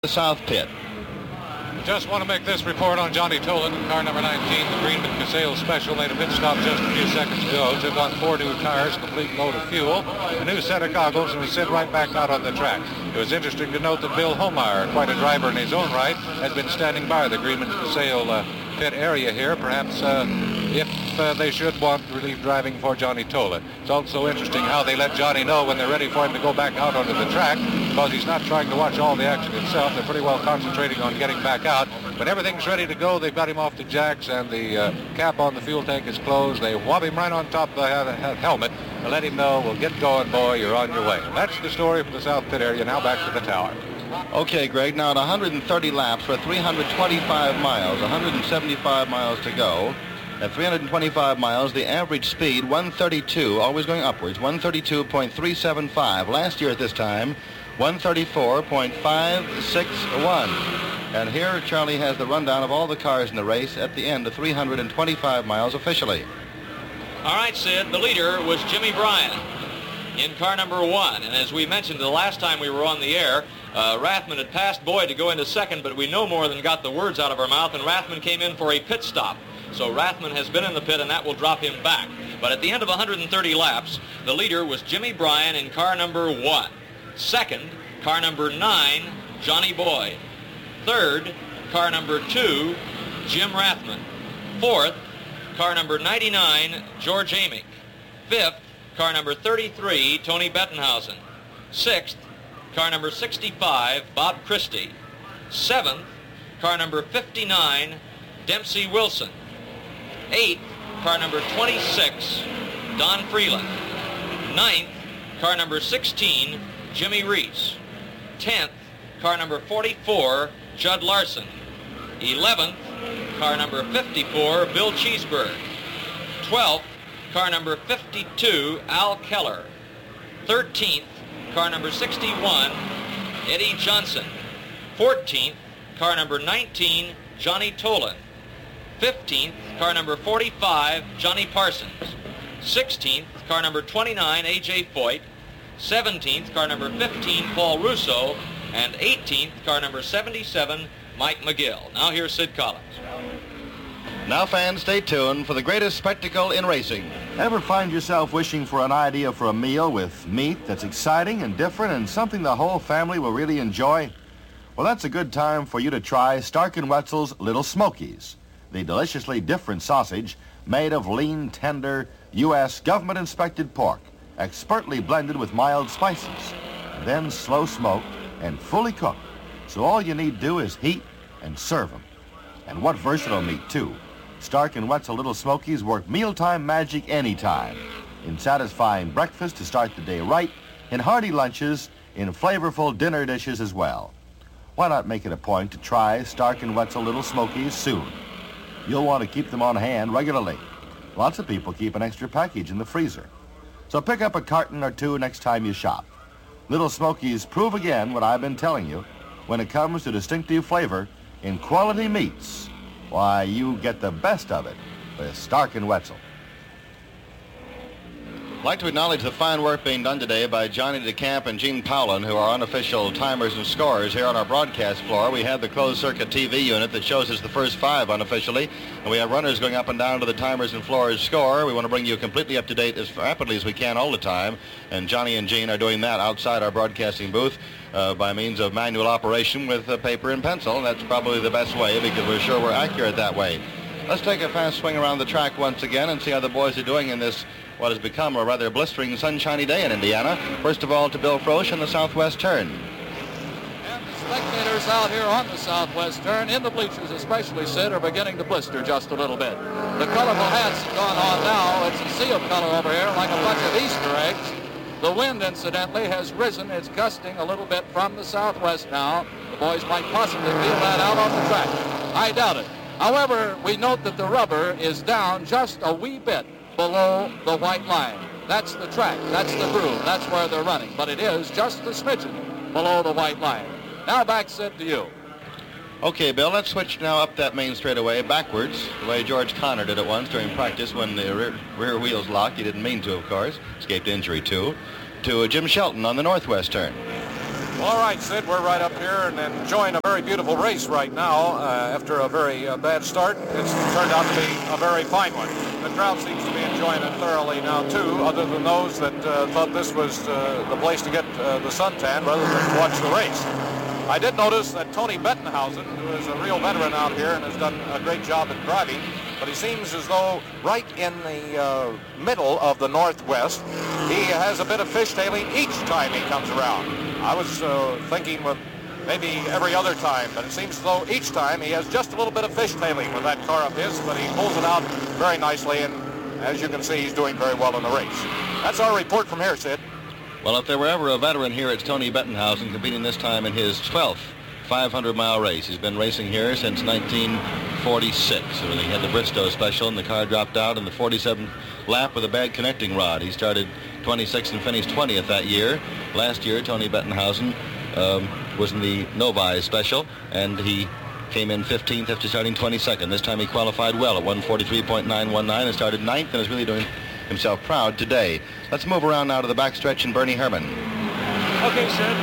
the South Pit. Just want to make this report on Johnny Tolan in car number 19. The Greenman Casale Special made a pit stop just a few seconds ago. Took on 4 new tires, complete load of fuel, a new set of goggles, and was sent right back out on the track. It was interesting to note that Bill Homeyer, quite a driver in his own right, had been standing by the Greenman Casale pit area here, perhaps if they should want relief driving for Johnny Tolan. It's also interesting how they let Johnny know when they're ready for him to go back out onto the track, because he's not trying to watch all the action himself. They're pretty well concentrating on getting back out. When everything's ready to go, they've got him off the jacks and the cap on the fuel tank is closed. They whop him right on top of the helmet and let him know, well, get going, boy, you're on your way. And that's the story from the South Pit area. Now back to the tower. Okay, Greg, now at 130 laps for 325 miles, 175 miles to go. At 325 miles, the average speed, 132, always going upwards, 132.375. Last year at this time, 134.561. And here Charlie has the rundown of all the cars in the race at the end of 325 miles officially. All right, Sid, the leader was Jimmy Bryan in car number 1. And as we mentioned the last time we were on the air, Rathman had passed Boyd to go into second, but we no more than got the words out of our mouth, and Rathman came in for a pit stop. So Rathman has been in the pit, and that will drop him back. But at the end of 130 laps, the leader was Jimmy Bryan in car number 1. Second, car number 9, Johnny Boyd. Third, car number 2, Jim Rathman. Fourth, car number 99, George Amick. Fifth, car number 33, Tony Bettenhausen. Sixth, car number 65, Bob Christie. Seventh, car number 59, Dempsey Wilson. Eighth, car number 26, Don Freeland. Ninth, car number 16, Jimmy Reese. 10th, car number 44, Judd Larson. 11th, car number 54, Bill Cheeseburg. 12th, car number 52, Al Keller. 13th, car number 61, Eddie Johnson. 14th, car number 19, Johnny Tolan. 15th, car number 45, Johnny Parsons. 16th, car number 29, A.J. Foyt. 17th, car number 15, Paul Russo. And 18th, car number 77, Mike McGill. Now here's Sid Collins. Now, fans, stay tuned for the greatest spectacle in racing. Ever find yourself wishing for an idea for a meal with meat that's exciting and different and something the whole family will really enjoy? Well, that's a good time for you to try Stark & Wetzel's Little Smokies, the deliciously different sausage made of lean, tender, U.S. government-inspected pork, expertly blended with mild spices, then slow smoked and fully cooked. So all you need to do is heat and serve them. And what versatile meat, too. Stark & Wetzel Little Smokies work mealtime magic anytime, in satisfying breakfast to start the day right, in hearty lunches, in flavorful dinner dishes as well. Why not make it a point to try Stark & Wetzel Little Smokies soon? You'll want to keep them on hand regularly. Lots of people keep an extra package in the freezer. So pick up a carton or two next time you shop. Little Smokies prove again what I've been telling you. When it comes to distinctive flavor in quality meats, why, you get the best of it with Stark & Wetzel. I'd like to acknowledge the fine work being done today by Johnny DeCamp and Gene Powlin, who are unofficial timers and scorers here on our broadcast floor. We have the closed-circuit TV unit that shows us the first 5 unofficially, and we have runners going up and down to the timers and floors score. We want to bring you completely up to date as rapidly as we can all the time, and Johnny and Gene are doing that outside our broadcasting booth by means of manual operation with paper and pencil. And that's probably the best way because we're sure we're accurate that way. Let's take a fast swing around the track once again and see how the boys are doing in this what has become a rather blistering, sunshiny day in Indiana. First of all, to Bill Frosch in the southwest turn. And the spectators out here on the southwest turn, in the bleachers especially, Sid, are beginning to blister just a little bit. The colorful hats have gone on now. It's a sea of color over here, like a bunch of Easter eggs. The wind, incidentally, has risen. It's gusting a little bit from the southwest now. The boys might possibly feel that out on the track. I doubt it. However, we note that the rubber is down just a wee bit below the white line. That's the track. That's the groove. That's where they're running. But it is just a smidgen below the white line. Now back, Sid, to you. Okay, Bill, let's switch now up that main straightaway backwards, the way George Connor did it once during practice when the rear wheels locked. He didn't mean to, of course. Escaped injury, too. To Jim Shelton on the northwest turn. Well, all right, Sid, we're right up here and enjoying a very beautiful race right now. After a very bad start, it's turned out to be a very fine one. The crowd seems to be enjoying it thoroughly now, too, other than those that thought this was the place to get the suntan rather than watch the race. I did notice that Tony Bettenhausen, who is a real veteran out here and has done a great job at driving, but he seems as though right in the middle of the Northwest, he has a bit of fishtailing each time he comes around. I was thinking with maybe every other time, but it seems as though each time he has just a little bit of fishtailing with that car of his, but he pulls it out very nicely, and as you can see, he's doing very well in the race. That's our report from here, Sid. Well, if there were ever a veteran here, it's Tony Bettenhausen, competing this time in his 12th 500-mile race. He's been racing here since 1946, when he had the Bristow special and the car dropped out in the 47th lap with a bad connecting rod. He started 26th and finished 20th that year. Last year, Tony Bettenhausen was in the Novi special, and he came in 15th after starting 22nd. This time he qualified well at 143.919 and started 9th and is really doing himself proud today. Let's move around now to the backstretch and Bernie Herman. Okay, Sid.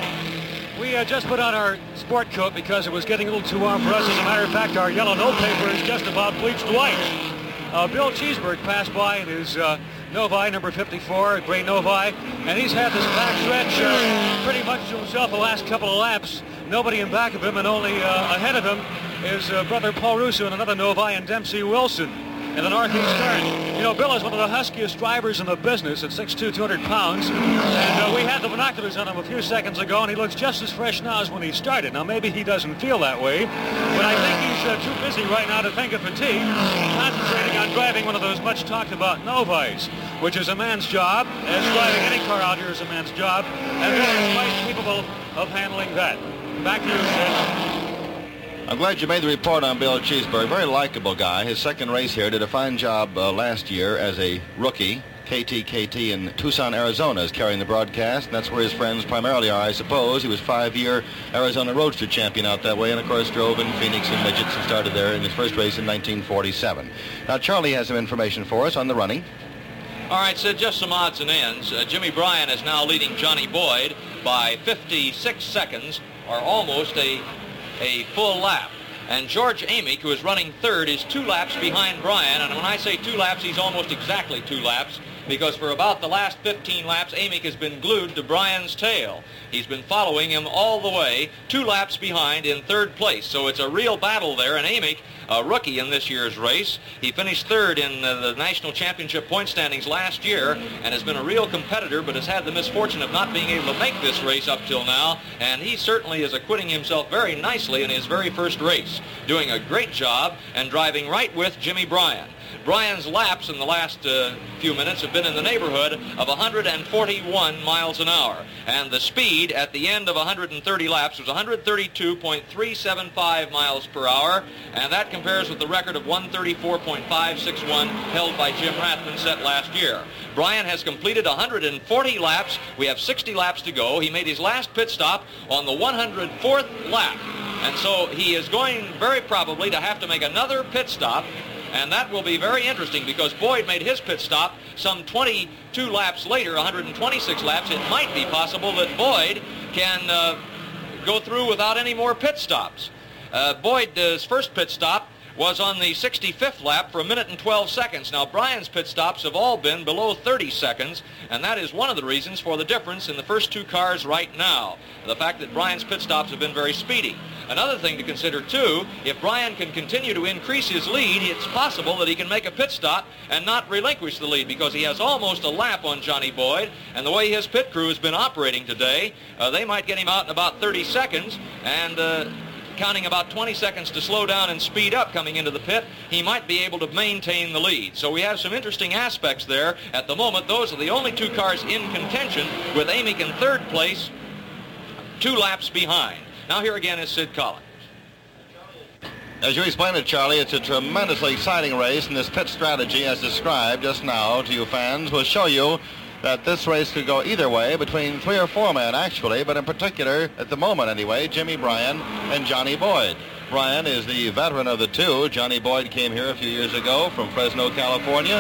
We just put on our sport coat because it was getting a little too warm for us. As a matter of fact, our yellow notepaper is just about bleached white. Bill Cheeseberg passed by in his Novi, number 54, gray Novi, and he's had this backstretch pretty much to himself the last couple of laps. Nobody in back of him, and only ahead of him is brother Paul Russo in another Novi, and Dempsey Wilson in the northeast turn. You know, Bill is one of the huskiest drivers in the business at 6'2", 200 pounds. And we had the binoculars on him a few seconds ago, and he looks just as fresh now as when he started. Now, maybe he doesn't feel that way, but I think he's too busy right now to think of fatigue, concentrating on driving one of those much-talked-about Novis, which is a man's job, as driving any car out here is a man's job, and Bill is quite capable of handling that. Back to you, Sid. I'm glad you made the report on Bill Cheeseberg. Very likable guy. His second race here, did a fine job last year as a rookie. KTKT in Tucson, Arizona is carrying the broadcast, and that's where his friends primarily are, I suppose. He was 5-year Arizona Roadster champion out that way, and of course drove in Phoenix and Midgets and started there in his first race in 1947. Now Charlie has some information for us on the running. All right, Sid, just some odds and ends. Jimmy Bryan is now leading Johnny Boyd by 56 seconds, or almost a full lap. And George Amick, who is running third, is 2 laps behind Bryan. And when I say 2 laps, he's almost exactly 2 laps, because for about the last 15 laps, Amick has been glued to Bryan's tail. He's been following him all the way, 2 laps behind in third place. So it's a real battle there, and Amick, a rookie in this year's race, he finished third in the national championship point standings last year and has been a real competitor, but has had the misfortune of not being able to make this race up till now, and he certainly is acquitting himself very nicely in his very first race, doing a great job and driving right with Jimmy Bryan. Bryan's laps in the last few minutes have been in the neighborhood of 141 miles an hour, and the speed at the end of 130 laps was 132.375 miles per hour, and that compares with the record of 134.561 held by Jim Rathman set last year. Bryan has completed 140 laps. We have 60 laps to go. He made his last pit stop on the 104th lap, and so he is going very probably to have to make another pit stop. And that will be very interesting because Boyd made his pit stop some 22 laps later, 126 laps. It might be possible that Boyd can go through without any more pit stops. Boyd's first pit stop was on the 65th lap for 1 minute and 12 seconds. Now, Bryan's pit stops have all been below 30 seconds, and that is one of the reasons for the difference in the first 2 cars right now, the fact that Bryan's pit stops have been very speedy. Another thing to consider, too, if Bryan can continue to increase his lead, it's possible that he can make a pit stop and not relinquish the lead because he has almost a lap on Johnny Boyd, and the way his pit crew has been operating today, they might get him out in about 30 seconds, and counting about 20 seconds to slow down and speed up coming into the pit, he might be able to maintain the lead. So we have some interesting aspects there. At the moment, those are the only 2 cars in contention, with Amick in third place, 2 laps behind. Now here again is Sid Collins. As you explained it, Charlie, it's a tremendously exciting race, and this pit strategy, as described just now to you fans, will show you that this race could go either way between 3 or 4 men, actually, but in particular, at the moment anyway, Jimmy Bryan and Johnny Boyd. Bryan is the veteran of the 2. Johnny Boyd came here a few years ago from Fresno, California,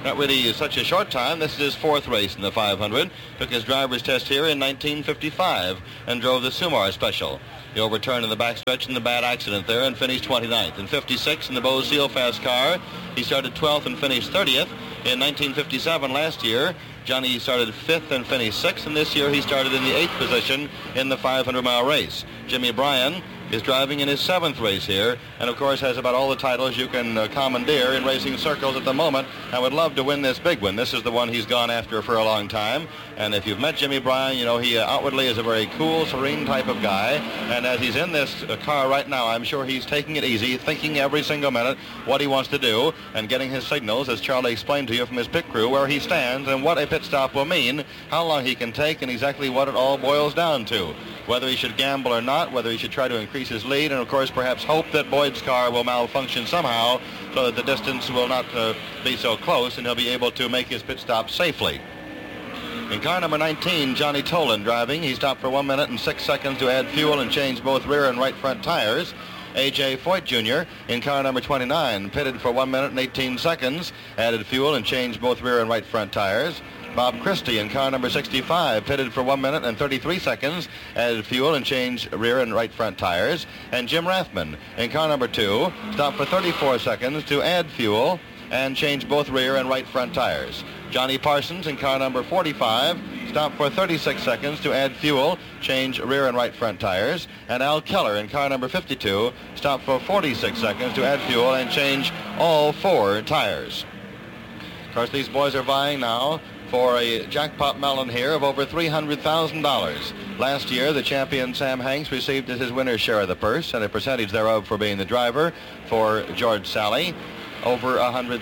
not really such a short time. This is his 4th race in the 500. Took his driver's test here in 1955 and drove the Sumar Special. He overturned in the backstretch in the bad accident there and finished 29th. In 56 in the Bose Seal Fast car, he started 12th and finished 30th. In 1957 last year, Johnny started 5th and finished 6th, and this year he started in the 8th position in the 500-mile race. Jimmy Bryan is driving in his 7th race here, and of course has about all the titles you can commandeer in racing circles at the moment, and would love to win this big one. This is the one he's gone after for a long time, and if you've met Jimmy Bryan, you know he outwardly is a very cool, serene type of guy, and as he's in this car right now, I'm sure he's taking it easy, thinking every single minute what he wants to do, and getting his signals, as Charlie explained to you from his pit crew, where he stands and what a pit stop will mean, how long he can take, and exactly what it all boils down to. Whether he should gamble or not, whether he should try to increase his lead, and of course perhaps hope that Boyd's car will malfunction somehow so that the distance will not be so close and he'll be able to make his pit stop safely. In car number 19, Johnny Tolan driving. He stopped for 1 minute and 6 seconds to add fuel and change both rear and right front tires. A.J. Foyt Jr. in car number 29 pitted for 1 minute and 18 seconds, added fuel and changed both rear and right front tires. Bob Christie in car number 65 pitted for 1 minute and 33 seconds, added fuel and changed rear and right front tires. And Jim Rathman in car number 2 stopped for 34 seconds to add fuel and change both rear and right front tires. Johnny Parsons in car number 45 stopped for 36 seconds to add fuel, change rear and right front tires. And Al Keller in car number 52 stopped for 46 seconds to add fuel and change all 4 tires. Of course, these boys are vying now for a jackpot melon here of over $300,000. Last year, the champion Sam Hanks received his winner's share of the purse and a percentage thereof for being the driver. For George Sally, over $100,000,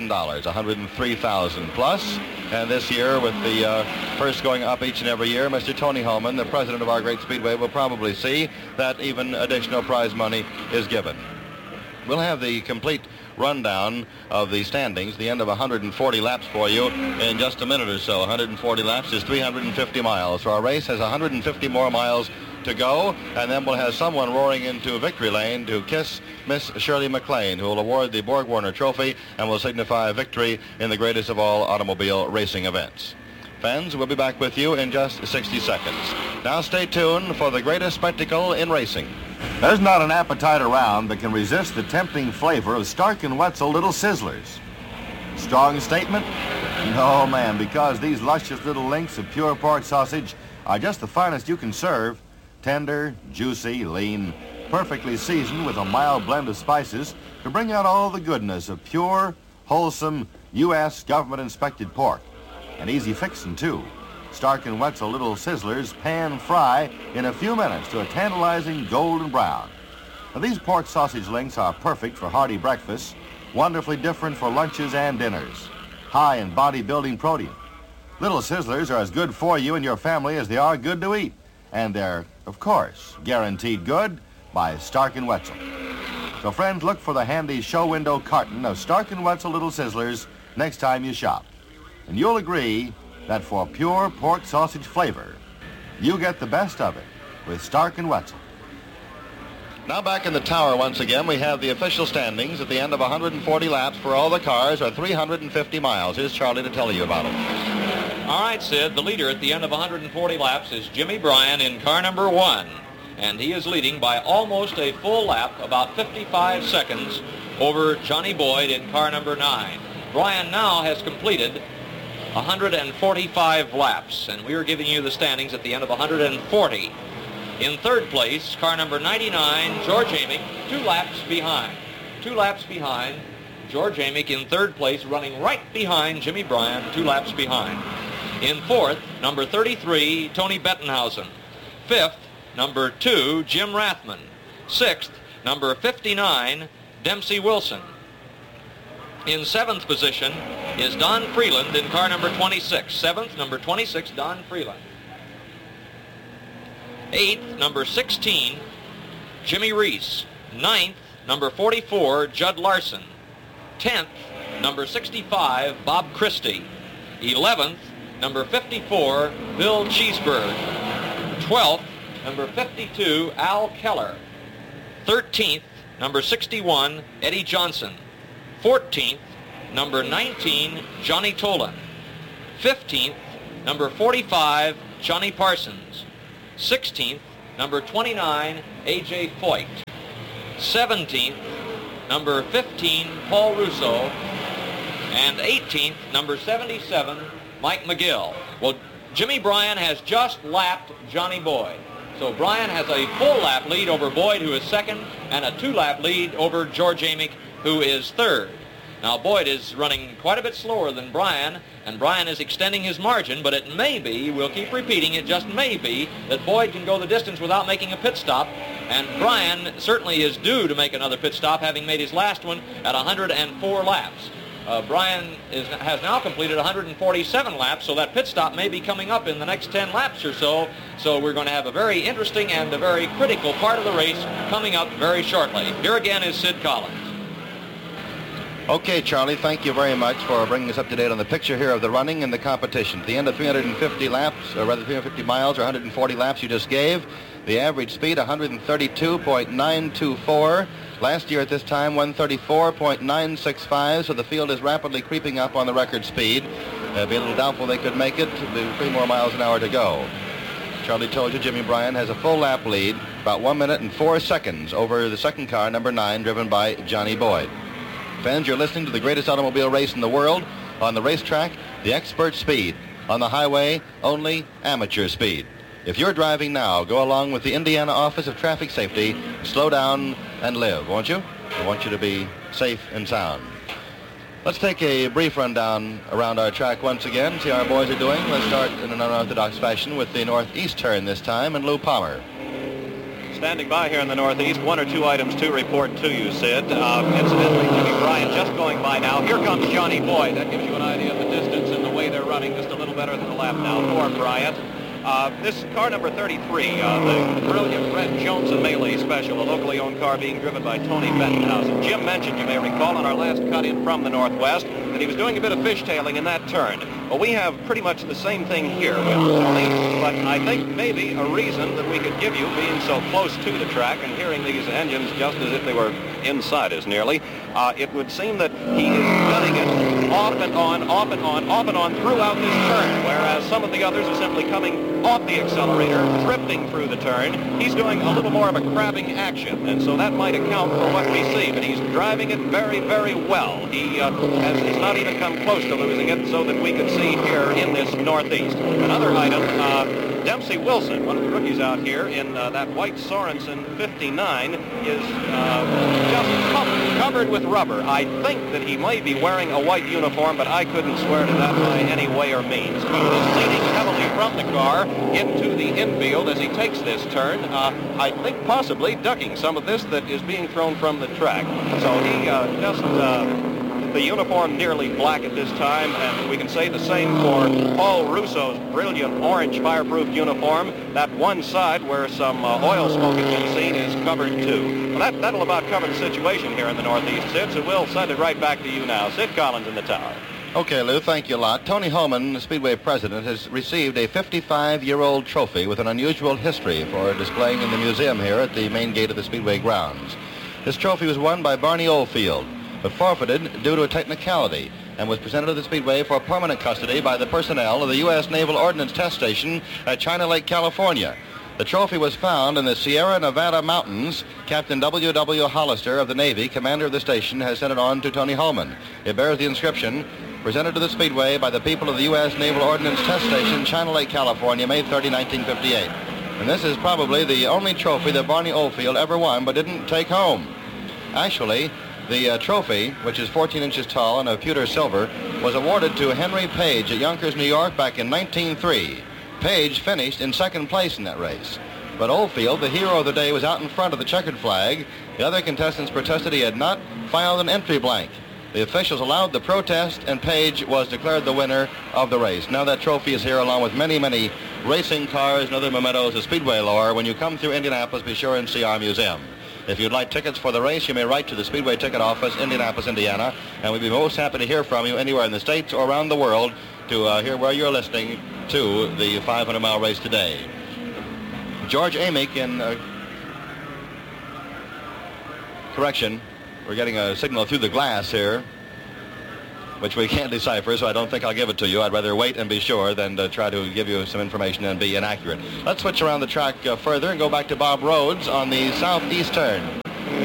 $103,000 plus. And this year, with the purse going up each and every year, Mr. Tony Holman, the president of our great speedway, will probably see that even additional prize money is given. We'll have the complete rundown of the standings, the end of 140 laps for you in just a minute or so. 140 laps is 350 miles. So our race has 150 more miles to go, and then we'll have someone roaring into victory lane to kiss Miss Shirley MacLaine, who will award the Borg Warner Trophy and will signify victory in the greatest of all automobile racing events. Fans, we'll be back with you in just 60 seconds. Now stay tuned for the greatest spectacle in racing. There's not an appetite around that can resist the tempting flavor of Stark & Wetzel Little Sizzlers. Strong statement? No, man, because these luscious little links of pure pork sausage are just the finest you can serve. Tender, juicy, lean, perfectly seasoned with a mild blend of spices to bring out all the goodness of pure, wholesome, U.S. government-inspected pork. And easy fixing, too. Stark & Wetzel Little Sizzlers pan fry in a few minutes to a tantalizing golden brown. Now, these pork sausage links are perfect for hearty breakfasts, wonderfully different for lunches and dinners. High in body-building protein. Little Sizzlers are as good for you and your family as they are good to eat. And they're, of course, guaranteed good by Stark & Wetzel. So, friends, look for the handy show window carton of Stark & Wetzel Little Sizzlers next time you shop. And you'll agree that for pure pork sausage flavor, you get the best of it with Stark & Wetzel. Now back in the tower once again, we have the official standings at the end of 140 laps for all the cars are 350 miles. Here's Charlie to tell you about it. All right, Sid, the leader at the end of 140 laps is Jimmy Bryan in car number 1. And he is leading by almost a full lap, about 55 seconds, over Johnny Boyd in car number 9. Bryan now has completed 145 laps, and we are giving you the standings at the end of 140. In third place, car number 99, George Amick, 2 laps behind. 2 laps behind. George Amick in third place, running right behind Jimmy Bryan, 2 laps behind. In fourth, number 33, Tony Bettenhausen. Fifth, number 2, Jim Rathman. Sixth, number 59, Dempsey Wilson. In 7th position is Don Freeland in car number 26. 7th, number 26, Don Freeland. 8th, number 16, Jimmy Reese. 9th, number 44, Judd Larson. 10th, number 65, Bob Christie. 11th, number 54, Bill Cheeseburg. 12th, number 52, Al Keller. 13th, number 61, Eddie Johnson. 14th, number 19, Johnny Tolan. 15th, number 45, Johnny Parsons. 16th, number 29, A.J. Foyt. 17th, number 15, Paul Russo. And 18th, number 77, Mike McGill. Well, Jimmy Bryan has just lapped Johnny Boyd. So Bryan has a full lap lead over Boyd, who is second, and a 2-lap lead over George Amick, who is third. Now, Boyd is running quite a bit slower than Bryan, and Bryan is extending his margin, but it may be, we'll keep repeating it, just may be, that Boyd can go the distance without making a pit stop, and Bryan certainly is due to make another pit stop, having made his last one at 104 laps. Bryan has now completed 147 laps, so that pit stop may be coming up in the next 10 laps or so. So we're going to have a very interesting and a very critical part of the race coming up very shortly. Here again is Sid Collins. Okay, Charlie, thank you very much for bringing us up to date on the picture here of the running and the competition. At the end of 350 laps, or rather 350 miles or 140 laps you just gave, the average speed 132.924. Last year at this time, 134.965, so the field is rapidly creeping up on the record speed. It'd be a little doubtful they could make it. There'll be 3 more miles an hour to go. Charlie told you Jimmy Bryan has a full lap lead, about 1 minute and 4 seconds over the second car, number 9, driven by Johnny Boyd. Fans, you're listening to the greatest automobile race in the world. On the racetrack, the expert speed. On the highway, only amateur speed. If you're driving now, go along with the Indiana Office of Traffic Safety. Slow down and live, won't you? I want you to be safe and sound. Let's take a brief rundown around our track once again, see how our boys are doing. Let's start in an unorthodox fashion with the northeast turn this time, and Lou Palmer. Standing by here in the northeast, 1 or 2 items to report to you, Sid. Incidentally, Jimmy Bryan just going by now. Here comes Johnny Boyd. That gives you an idea of the distance and the way they're running. Just a little better than a lap now for Bryan. This car number 33, the brilliant Red Jones and Melee Special, a locally owned car being driven by Tony Bettenhausen. Jim mentioned, you may recall, on our last cut-in from the Northwest, that he was doing a bit of fishtailing in that turn. Well, we have pretty much the same thing here with Tony, but I think maybe a reason that we could give you, being so close to the track and hearing these engines just as if they were inside us nearly, it would seem that he is gunning it off and on, off and on, off and on throughout this turn, whereas some of the others are simply coming off the accelerator, drifting through the turn. He's doing a little more of a crabbing action, and so that might account for what we see, but he's driving it very, very well. He has not even come close to losing it, so that we could see here in this northeast. Another item, Dempsey Wilson, one of the rookies out here in that white Sorensen 59, is just covered with rubber. I think that he may be wearing a white uniform, but I couldn't swear to that by any way or means. He is leaning heavily from the car into the infield as he takes this turn. I think possibly ducking some of this that is being thrown from the track. So he just... the uniform nearly black at this time, and we can say the same for Paul Russo's brilliant orange fireproof uniform. That one side where some oil smoke has been seen is covered too. Well, that'll about cover the situation here in the Northeast, Sid, so we'll send it right back to you now. Sid Collins in the tower. Okay, Lou, thank you a lot. Tony Holman, the Speedway president, has received a 55-year-old trophy with an unusual history for displaying in the museum here at the main gate of the Speedway grounds. This trophy was won by Barney Oldfield, but forfeited due to a technicality, and was presented to the Speedway for permanent custody by the personnel of the U.S. Naval Ordnance Test Station at China Lake, California. The trophy was found in the Sierra Nevada mountains. Captain W.W. Hollister of the Navy, commander of the station, has sent it on to Tony Holman. It bears the inscription, presented to the Speedway by the people of the U.S. Naval Ordnance Test Station, China Lake, California, May 30, 1958. And this is probably the only trophy that Barney Oldfield ever won but didn't take home. Actually, the trophy, which is 14 inches tall and of pewter silver, was awarded to Henry Page at Yonkers, New York back in 1903. Page finished in second place in that race. But Oldfield, the hero of the day, was out in front of the checkered flag. The other contestants protested he had not filed an entry blank. The officials allowed the protest, and Page was declared the winner of the race. Now that trophy is here along with many, many racing cars and other mementos of Speedway lore. When you come through Indianapolis, be sure and see our museum. If you'd like tickets for the race, you may write to the Speedway Ticket Office, Indianapolis, Indiana, and we'd be most happy to hear from you anywhere in the States or around the world to hear where you're listening to the 500-mile race today. George Amick in correction. We're getting a signal through the glass here. which we can't decipher, so I don't think I'll give it to you. I'd rather wait and be sure than to try to give you some information and be inaccurate. Let's switch around the track further and go back to Bob Rhodes on the southeast turn.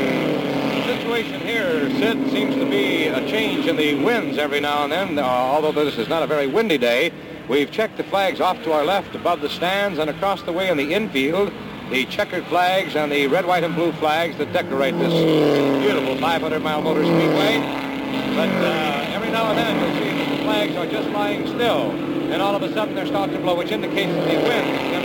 The situation here, Sid, seems to be a change in the winds every now and then, although this is not a very windy day. We've checked the flags off to our left above the stands and across the way in the infield. The checkered flags and the red, white, and blue flags that decorate this beautiful 500-mile motor speedway. But every now and then you'll see that the flags are just lying still, and all of a sudden they're starting to blow, which indicates that the wind in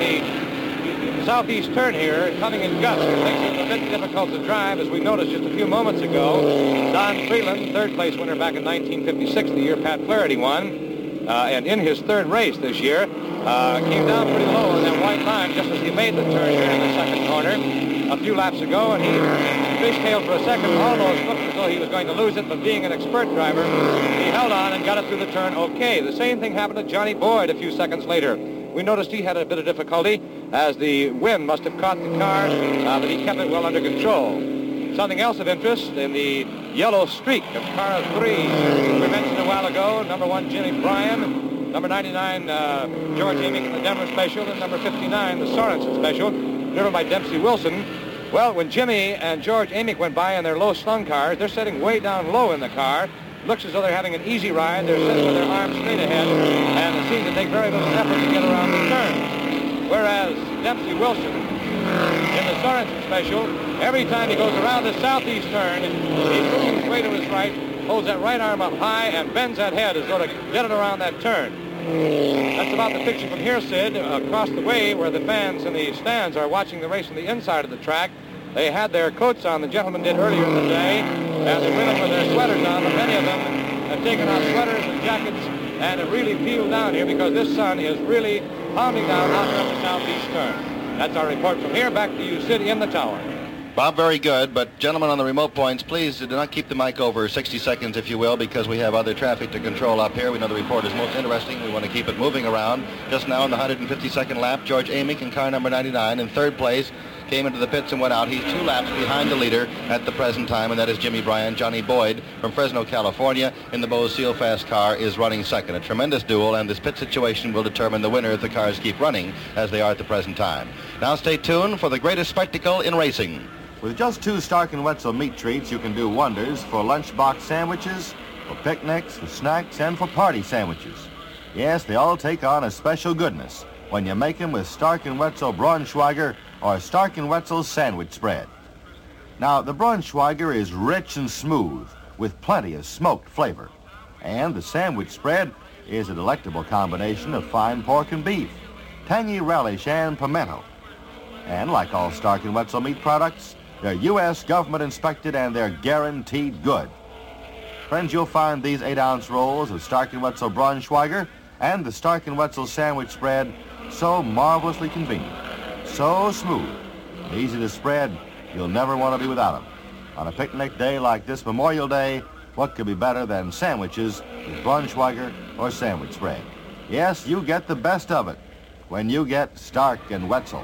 the southeast turn here coming in gusts. It makes it a bit difficult to drive, as we noticed just a few moments ago. Don Freeland, third-place winner back in 1956, the year Pat Flaherty won. And in his third race this year, came down pretty low on that white line just as he made the turn here in the second corner a few laps ago, and he fishtailed for a second, almost looked as though he was going to lose it, but being an expert driver, he held on and got it through the turn okay. The same thing happened to Johnny Boyd a few seconds later. We noticed he had a bit of difficulty as the wind must have caught the car, but he kept it well under control. Something else of interest in the yellow streak of car 3. We mentioned a while ago, number 1, Jimmy Bryan, number 99, George Amick in the Denver Special, and number 59, the Sorensen Special, driven by Dempsey Wilson. Well, when Jimmy and George Amick went by in their low-slung cars, they're sitting way down low in the car. Looks as though they're having an easy ride. They're sitting with their arms straight ahead, and it seems to take very little effort to get around the turns. Whereas Dempsey Wilson, in the Sorensen Special, every time he goes around the southeast turn, he moves way to his right, holds that right arm up high, and bends that head as though to get it around that turn. That's about the picture from here, Sid. Across the way where the fans in the stands are watching the race on the inside of the track, they had their coats on, the gentlemen did earlier in the day, and the women with their sweaters on, but many of them have taken off sweaters and jackets, and have really peeled down here because this sun is really pounding down out here on the southeast turn. That's our report from here. Back to you, Sid, in the tower. Bob, very good, but gentlemen on the remote points, please do not keep the mic over 60 seconds, if you will, because we have other traffic to control up here. We know the report is most interesting. We want to keep it moving around. Just now in the 152nd lap, George Amick in car number 99 in third place came into the pits and went out. He's 2 laps behind the leader at the present time, and that is Jimmy Bryan. Johnny Boyd from Fresno, California, in the Bose Seal Fast car is running second. A tremendous duel, and this pit situation will determine the winner if the cars keep running as they are at the present time. Now stay tuned for the greatest spectacle in racing. With just 2 Stark & Wetzel meat treats, you can do wonders for lunchbox sandwiches, for picnics, for snacks, and for party sandwiches. Yes, they all take on a special goodness when you make them with Stark & Wetzel Braunschweiger or Stark & Wetzel sandwich spread. Now, the Braunschweiger is rich and smooth with plenty of smoked flavor. And the sandwich spread is a delectable combination of fine pork and beef, tangy relish, and pimento. And like all Stark & Wetzel meat products, they're U.S. government inspected and they're guaranteed good. Friends, you'll find these 8-ounce rolls of Stark & Wetzel Braunschweiger and the Stark & Wetzel sandwich spread so marvelously convenient, so smooth, and easy to spread, you'll never want to be without them. On a picnic day like this Memorial Day, what could be better than sandwiches with Braunschweiger or sandwich spread? Yes, you get the best of it when you get Stark & Wetzel.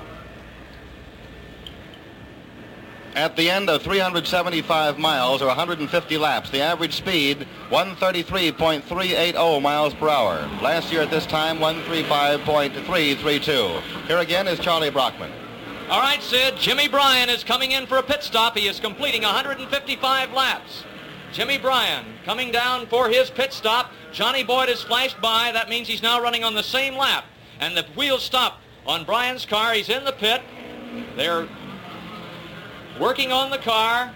At the end of 375 miles or 150 laps, the average speed 133.380 miles per hour. Last year at this time 135.332. Here again is Charlie Brockman. All right, Sid, Jimmy Bryan is coming in for a pit stop. He is completing 155 laps. Jimmy Bryan coming down for his pit stop. Johnny Boyd has flashed by. That means he's now running on the same lap. And the wheels stop on Bryan's car. He's in the pit. They're working on the car,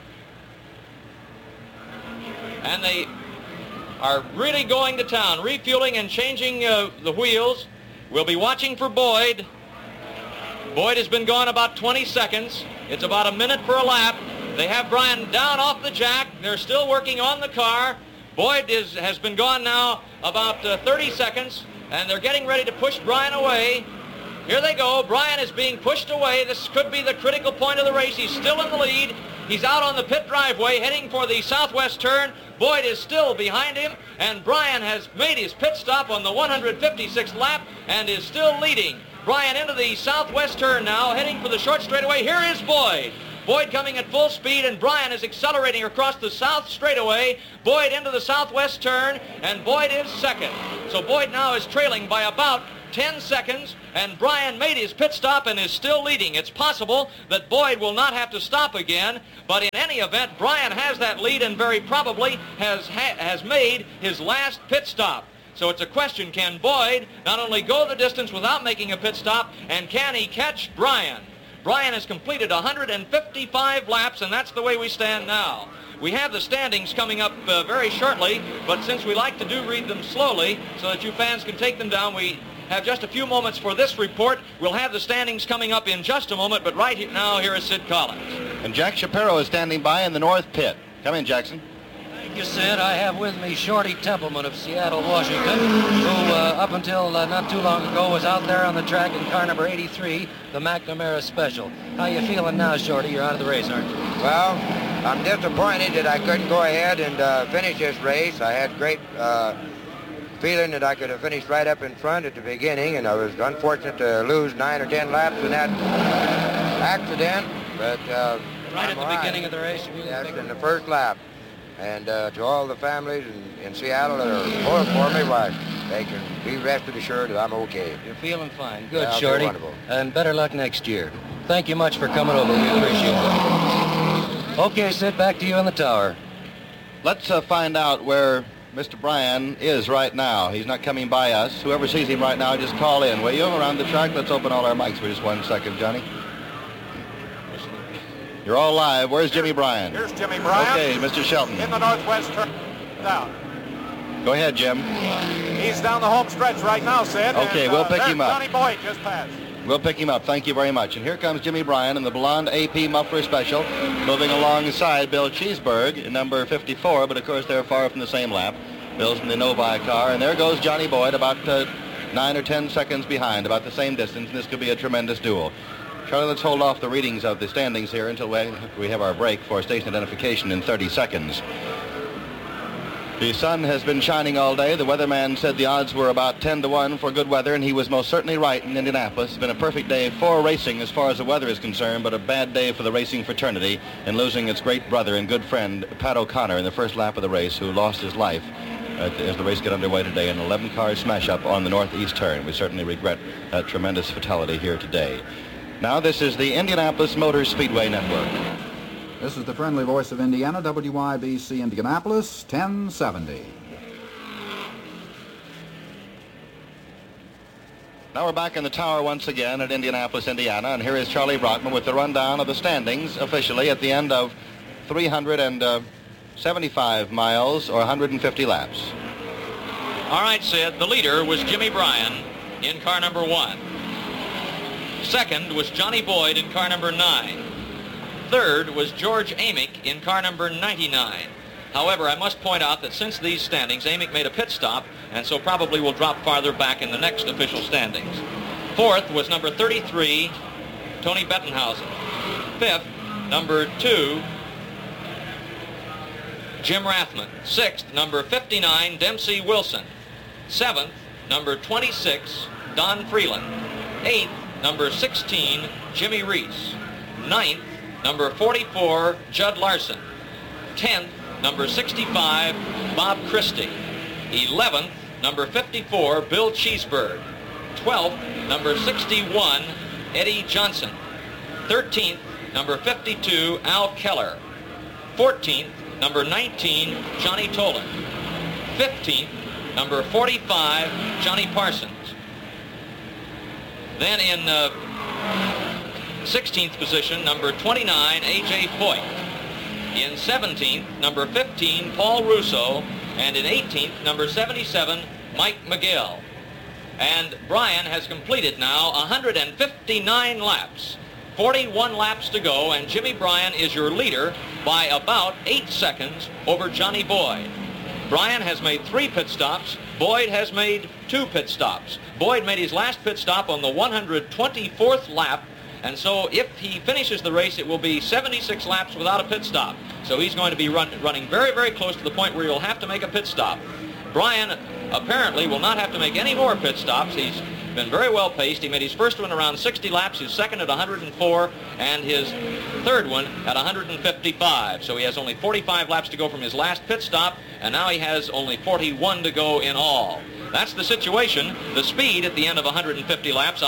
and they are really going to town, refueling and changing the wheels. We'll be watching for Boyd. Boyd has been gone about 20 seconds. It's about a minute for a lap. They have Bryan down off the jack. They're still working on the car. Boyd has been gone now about 30 seconds, and they're getting ready to push Bryan away. Here they go. Bryan is being pushed away. This could be the critical point of the race. He's still in the lead. He's out on the pit driveway heading for the southwest turn. Boyd is still behind him, and Bryan has made his pit stop on the 156th lap and is still leading. Bryan into the southwest turn now, heading for the short straightaway. Here is Boyd. Boyd coming at full speed, and Bryan is accelerating across the south straightaway. Boyd into the southwest turn, and Boyd is second. So Boyd now is trailing by about 10 seconds, and Bryan made his pit stop and is still leading. It's possible that Boyd will not have to stop again, but in any event, Bryan has that lead and very probably has made his last pit stop. So it's a question, can Boyd not only go the distance without making a pit stop, and can he catch Bryan? Bryan has completed 155 laps, and that's the way we stand now. We have the standings coming up very shortly, but since we like to read them slowly so that you fans can take them down, we have just a few moments for this report. We'll have the standings coming up in just a moment, but right now, here is Sid Collins. And Jack Shapiro is standing by in the north pit. Come in, Jackson. Thank you, Sid. I have with me Shorty Templeman of Seattle, Washington, who up until not too long ago was out there on the track in car number 83, the McNamara Special. How you feeling now, Shorty? You're out of the race, aren't you? Well, I'm disappointed that I couldn't go ahead and finish this race. I had great feeling that I could have finished right up in front at the beginning, and I was unfortunate to lose 9 or 10 laps in that accident. But right at the beginning of the race? Yes, in the first lap. And to all the families in Seattle that are pulling for me, why, they can be rested assured that I'm okay. You're feeling fine. Good, yeah, Shorty. Wonderful. And better luck next year. Thank you much for coming over. We appreciate it. Okay, Sid, back to you in the tower. Let's find out where Mr. Bryan is right now. He's not coming by us. Whoever sees him right now, just call in, will you? Around the track, let's open all our mics for just 1 second, Johnny. You're all live. Where's Jimmy Bryan? Here's Jimmy Bryan. Okay, Mr. Shelton. In the northwest turn. Down. Go ahead, Jim. He's down the home stretch right now, Sid. Okay, and, we'll pick him up. Johnny Boyd just passed. We'll pick him up. Thank you very much. And here comes Jimmy Bryan in the blonde AP Muffler Special, moving alongside Bill Cheeseburg in number 54, but of course they're far from the same lap. Bill's in the Novi car, and there goes Johnny Boyd about 9 or 10 seconds behind, about the same distance, and this could be a tremendous duel. Charlie, let's hold off the readings of the standings here until we have our break for station identification in 30 seconds. The sun has been shining all day. The weatherman said the odds were about 10-1 for good weather, and he was most certainly right in Indianapolis. It's been a perfect day for racing as far as the weather is concerned, but a bad day for the racing fraternity in losing its great brother and good friend, Pat O'Connor, in the first lap of the race, who lost his life as the race got underway today in an 11-car smash-up on the northeast turn. We certainly regret that tremendous fatality here today. Now, this is the Indianapolis Motor Speedway Network. This is the friendly voice of Indiana, WYBC Indianapolis, 1070. Now we're back in the tower once again at Indianapolis, Indiana, and here is Charlie Brockman with the rundown of the standings officially at the end of 375 miles or 150 laps. All right, Sid, the leader was Jimmy Bryan in car number 1. Second was Johnny Boyd in car number 9. Third was George Amick in car number 99. However, I must point out that since these standings, Amick made a pit stop, and so probably will drop farther back in the next official standings. Fourth was number 33, Tony Bettenhausen. Fifth, number 2, Jim Rathman. Sixth, number 59, Dempsey Wilson. Seventh, number 26, Don Freeland. Eighth, number 16, Jimmy Reese. Ninth, number 44, Judd Larson. 10th, number 65, Bob Christie. 11th, number 54, Bill Cheeseburg. 12th, number 61, Eddie Johnson. 13th, number 52, Al Keller. 14th, number 19, Johnny Tolan. 15th, number 45, Johnny Parsons. Then in 16th position, number 29, A.J. Foyt. In 17th, number 15, Paul Russo. And in 18th, number 77, Mike McGill. And Bryan has completed now 159 laps. 41 laps to go, and Jimmy Bryan is your leader by about 8 seconds over Johnny Boyd. Bryan has made 3 pit stops. Boyd has made 2 pit stops. Boyd made his last pit stop on the 124th lap, and so if he finishes the race, it will be 76 laps without a pit stop. So he's going to be running very, very close to the point where he'll have to make a pit stop. Bryan apparently will not have to make any more pit stops. He's been very well paced. He made his first one around 60 laps, his second at 104, and his third one at 155. So he has only 45 laps to go from his last pit stop, and now he has only 41 to go in all. That's the situation. The speed at the end of 150 laps,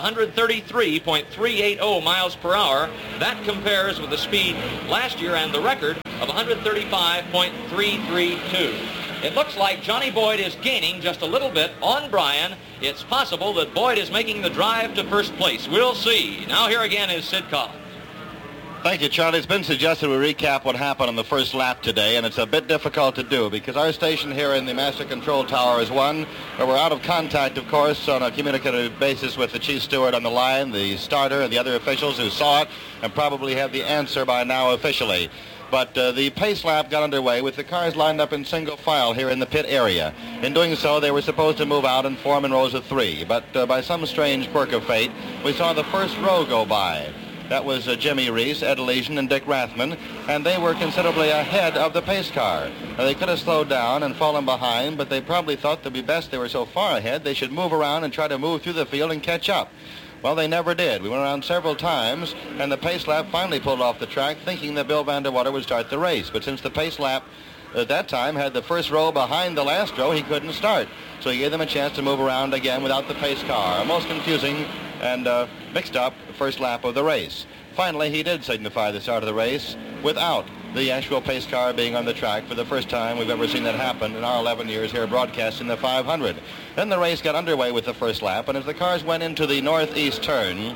133.380 miles per hour. That compares with the speed last year and the record of 135.332. It looks like Johnny Boyd is gaining just a little bit on Bryan. It's possible that Boyd is making the drive to first place. We'll see. Now here again is Sid Collins. Thank you, Charlie. It's been suggested we recap what happened on the first lap today, and it's a bit difficult to do because our station here in the Master Control Tower is one where we're out of contact, of course, on a communicative basis with the chief steward on the line, the starter, and the other officials who saw it and probably have the answer by now officially. But the pace lap got underway with the cars lined up in single file here in the pit area. In doing so, they were supposed to move out and form in rows of three, but by some strange quirk of fate, we saw the first row go by. That was Jimmy Reese, Ed Elysian, and Dick Rathman, and they were considerably ahead of the pace car. Now, they could have slowed down and fallen behind, but they probably thought to be best they were so far ahead, they should move around and try to move through the field and catch up. Well, they never did. We went around several times, and the pace lap finally pulled off the track, thinking that Bill Vanderwater would start the race. But since the pace lap at that time had the first row behind the last row, he couldn't start. So he gave them a chance to move around again without the pace car. A most confusing and mixed up first lap of the race. Finally, he did signify the start of the race without the actual pace car being on the track for the first time we've ever seen that happen in our 11 years here broadcasting the 500. Then the race got underway with the first lap, and as the cars went into the northeast turn,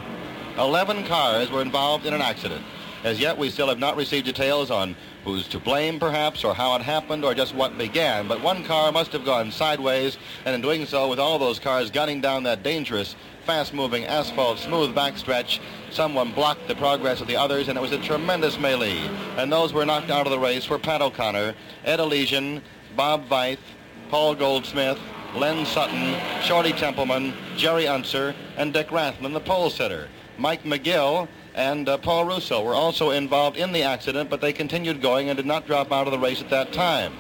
11 cars were involved in an accident. As yet, we still have not received details on who's to blame, perhaps, or how it happened, or just what began. But one car must have gone sideways, and in doing so, with all those cars gunning down that dangerous, fast-moving asphalt smooth backstretch, someone blocked the progress of the others, and it was a tremendous melee. And those were knocked out of the race were Pat O'Connor, Ed Elysian, Bob Veith, Paul Goldsmith, Len Sutton, Shorty Templeman, Jerry Unser, and Dick Rathman, the pole sitter. Mike McGill and Paul Russo were also involved in the accident, but they continued going and did not drop out of the race at that time.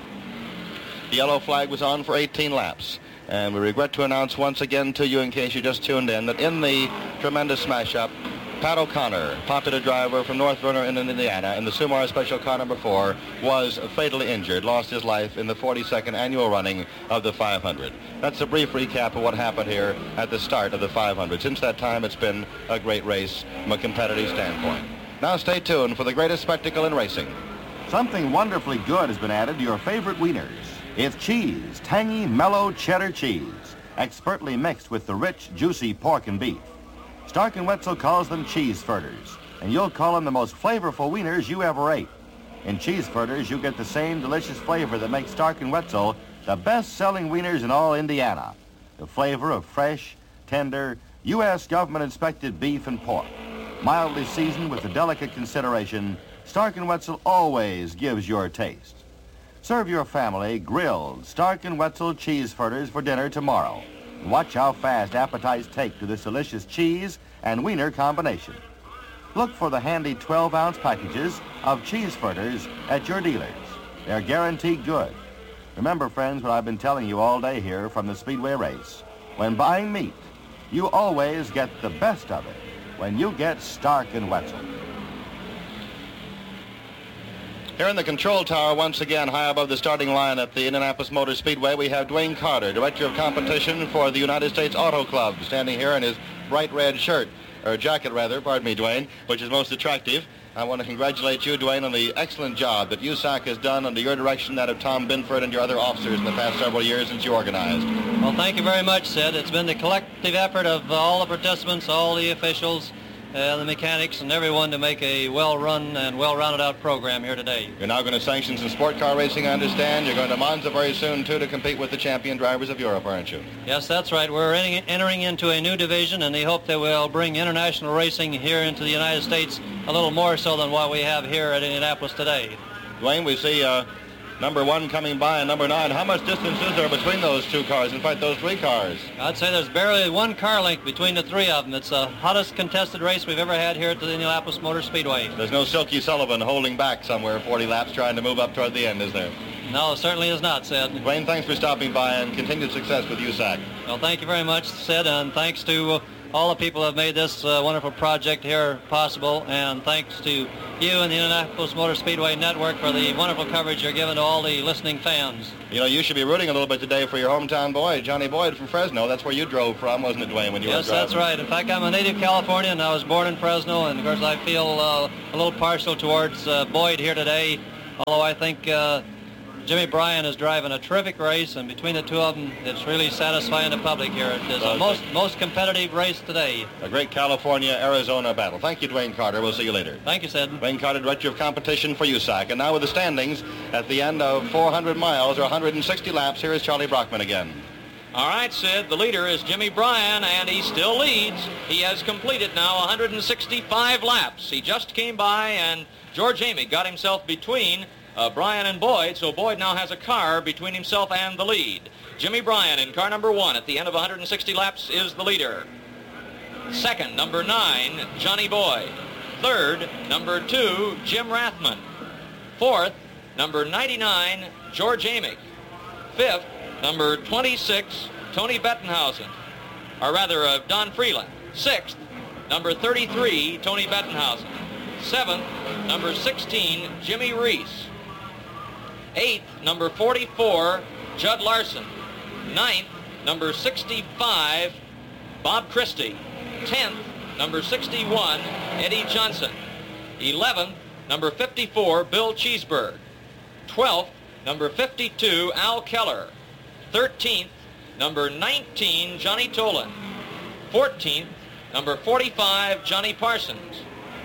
The yellow flag was on for 18 laps. And we regret to announce once again to you, in case you just tuned in, that in the tremendous smash-up, Pat O'Connor, popular driver from North Vernon in Indiana, in the Sumar Special Car number 4, was fatally injured, lost his life in the 42nd annual running of the 500. That's a brief recap of what happened here at the start of the 500. Since that time, it's been a great race from a competitive standpoint. Now stay tuned for the greatest spectacle in racing. Something wonderfully good has been added to your favorite wieners. It's cheese, tangy, mellow cheddar cheese, expertly mixed with the rich, juicy pork and beef. Stark & Wetzel calls them Cheeseferters, and you'll call them the most flavorful wieners you ever ate. In Cheeseferters, you get the same delicious flavor that makes Stark & Wetzel the best-selling wieners in all Indiana. The flavor of fresh, tender, U.S. government-inspected beef and pork. Mildly seasoned with a delicate consideration, Stark & Wetzel always gives your taste. Serve your family grilled Stark & Wetzel Cheeseferters for dinner tomorrow. Watch how fast appetites take to this delicious cheese and wiener combination. Look for the handy 12-ounce packages of Cheeseferters at your dealers. They're guaranteed good. Remember, friends, what I've been telling you all day here from the Speedway race. When buying meat, you always get the best of it when you get Stark & Wetzel. Here in the control tower, once again, high above the starting line at the Indianapolis Motor Speedway, we have Dwayne Carter, Director of Competition for the United States Auto Club, standing here in his bright red shirt, or jacket rather, pardon me, Dwayne, which is most attractive. I want to congratulate you, Dwayne, on the excellent job that USAC has done under your direction, that of Tom Binford and your other officers in the past several years since you organized. Well, thank you very much, Sid. It's been the collective effort of all the participants, all the officials, the mechanics, and everyone to make a well-run and well-rounded-out program here today. You're now going to sanction some sport car racing, I understand. You're going to Monza very soon, too, to compete with the champion drivers of Europe, aren't you? Yes, that's right. We're entering into a new division, and they hope that we'll bring international racing here into the United States a little more so than what we have here at Indianapolis today. Dwayne, we see number 1 coming by and number 9. How much distance is there between those two cars, in fact, those 3 cars? I'd say there's barely 1 car length between the 3 of them. It's the hottest contested race we've ever had here at the Indianapolis Motor Speedway. There's no Silky Sullivan holding back somewhere 40 laps trying to move up toward the end, is there? No, it certainly is not, Sid. Dwayne, thanks for stopping by, and continued success with USAC. Well, thank you very much, Sid, and thanks to all the people who have made this wonderful project here possible, and thanks to you and the Indianapolis Motor Speedway Network for the wonderful coverage you're giving to all the listening fans. You know, you should be rooting a little bit today for your hometown boy, Johnny Boyd from Fresno. That's where you drove from, wasn't it, Dwayne, when you were driving? Yes, that's right. In fact, I'm a native Californian, and I was born in Fresno, and of course I feel a little partial towards Boyd here today, although I think Jimmy Bryan is driving a terrific race, and between the two of them, it's really satisfying the public here. It is the most competitive race today. A great California-Arizona battle. Thank you, Dwayne Carter. We'll see you later. Thank you, Sid. Dwayne Carter, Director of Competition for USAC. And now with the standings at the end of 400 miles or 160 laps, here is Charlie Brockman again. All right, Sid, the leader is Jimmy Bryan, and he still leads. He has completed now 165 laps. He just came by, and George Amick got himself between Bryan and Boyd, so Boyd now has a car between himself and the lead. Jimmy Bryan in car number 1 at the end of 160 laps is the leader. Second, number 9, Johnny Boyd. Third, number 2, Jim Rathman. Fourth, number 99, George Amick. Fifth, number 26, Tony Bettenhausen. Or rather, Don Freeland. Sixth, number 33, Tony Bettenhausen. Seventh, number 16, Jimmy Reese. Eighth, number 44, Judd Larson. Ninth, number 65, Bob Christie. 10th, number 61, Eddie Johnson. 11th, number 54, Bill Cheeseburg. 12th, number 52, Al Keller. 13th, number 19, Johnny Tolan. 14th, number 45, Johnny Parsons.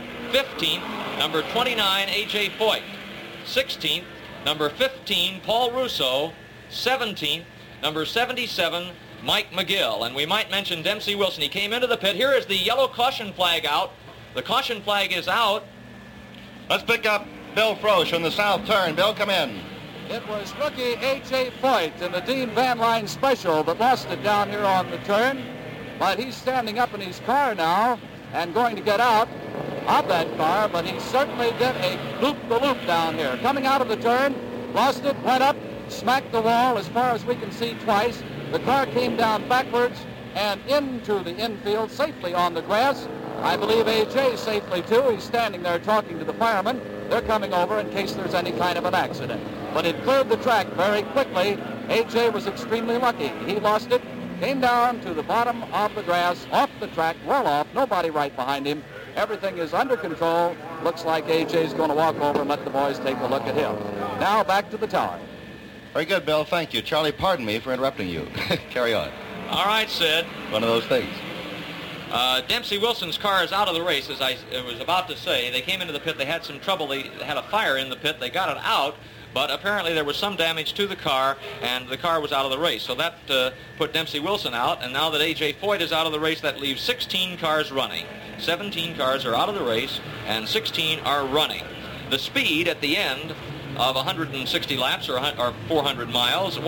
15th, number 29, A.J. Foyt. 16th, number 15, Paul Russo. 17th, number 77, Mike McGill. And we might mention Dempsey Wilson. He came into the pit. Here is the yellow caution flag out. The caution flag is out. Let's pick up Bill Frosch from the south turn. Bill, come in. It was rookie A.J. Foyt in the Dean Van Line Special that lost it down here on the turn. But he's standing up in his car now and going to get out of that car, but he certainly did a loop-the-loop down here. Coming out of the turn, lost it, went up, smacked the wall as far as we can see twice. The car came down backwards and into the infield safely on the grass. I believe A.J. safely, too. He's standing there talking to the firemen. They're coming over in case there's any kind of an accident. But it cleared the track very quickly. A.J. was extremely lucky. He lost it, came down to the bottom of the grass, off the track, well off, nobody right behind him. Everything is under control. Looks like A.J.'s going to walk over and let the boys take a look at him. Now back to the tower. Very good, Bill. Thank you. Charlie, pardon me for interrupting you. Carry on. All right, Sid. One of those things. Dempsey Wilson's car is out of the race, as I was about to say. They came into the pit. They had some trouble. They had a fire in the pit. They got it out, but apparently there was some damage to the car, and the car was out of the race. So that put Dempsey Wilson out, and now that A.J. Foyt is out of the race, that leaves 16 cars running. 17 cars are out of the race, and 16 are running. The speed at the end of 160 laps, or 400 miles,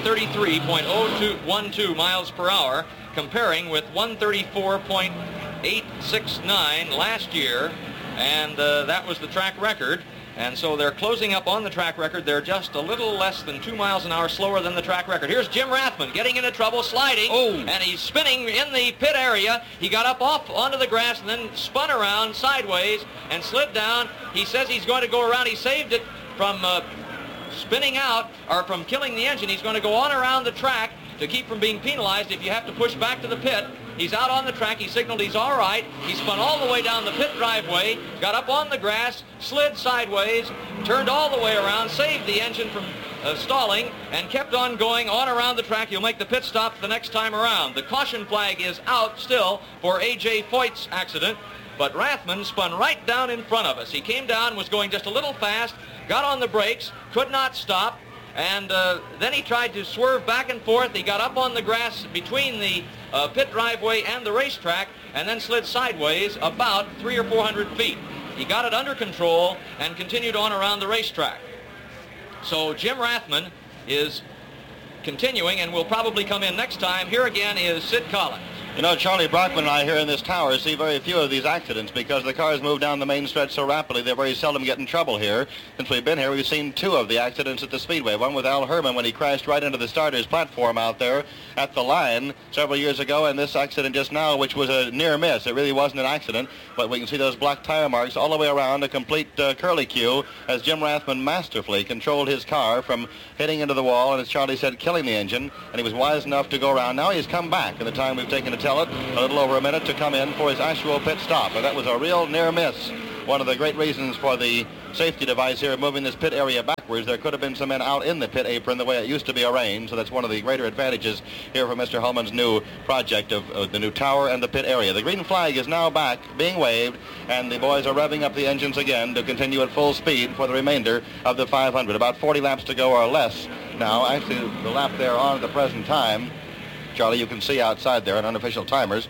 133.0212 miles per hour, comparing with 134.869 last year, and that was the track record. And so they're closing up on the track record. They're just a little less than 2 miles an hour slower than the track record. Here's Jim Rathman getting into trouble, sliding, and he's spinning in the pit area. He got up off onto the grass and then spun around sideways and slid down. He says he's going to go around. He saved it from spinning out or from killing the engine. He's going to go on around the track to keep from being penalized if you have to push back to the pit. He's out on the track. He signaled he's all right. He spun all the way down the pit driveway, got up on the grass, slid sideways, turned all the way around, saved the engine from stalling, and kept on going on around the track. He'll make the pit stop the next time around. The caution flag is out still for A.J. Foyt's accident, but Rathman spun right down in front of us. He came down, was going just a little fast, got on the brakes, could not stop, and then he tried to swerve back and forth. He got up on the grass between the pit driveway and the racetrack and then slid sideways about 300 or 400 feet. He got it under control and continued on around the racetrack. So Jim Rathman is continuing and will probably come in next time. Here again is Sid Collins. You know, Charlie Brockman and I here in this tower see very few of these accidents because the cars move down the main stretch so rapidly they very seldom get in trouble here. Since we've been here, we've seen 2 of the accidents at the Speedway. One with Al Herman when he crashed right into the starter's platform out there at the line several years ago, and this accident just now, which was a near miss. It really wasn't an accident, but we can see those black tire marks all the way around, a complete curlicue as Jim Rathman masterfully controlled his car from hitting into the wall and, as Charlie said, killing the engine, and he was wise enough to go around. Now he's come back in the time we've taken to tell it, a little over a minute, to come in for his actual pit stop. And that was a real near miss. One of the great reasons for the safety device here moving this pit area backwards. There could have been some men out in the pit apron the way it used to be arranged, so that's one of the greater advantages here for Mr. Holman's new project of the new tower and the pit area. The green flag is now back, being waved, and the boys are revving up the engines again to continue at full speed for the remainder of the 500. About 40 laps to go or less now. Actually, the lap they're on at the present time, Charlie, you can see outside there on unofficial timers.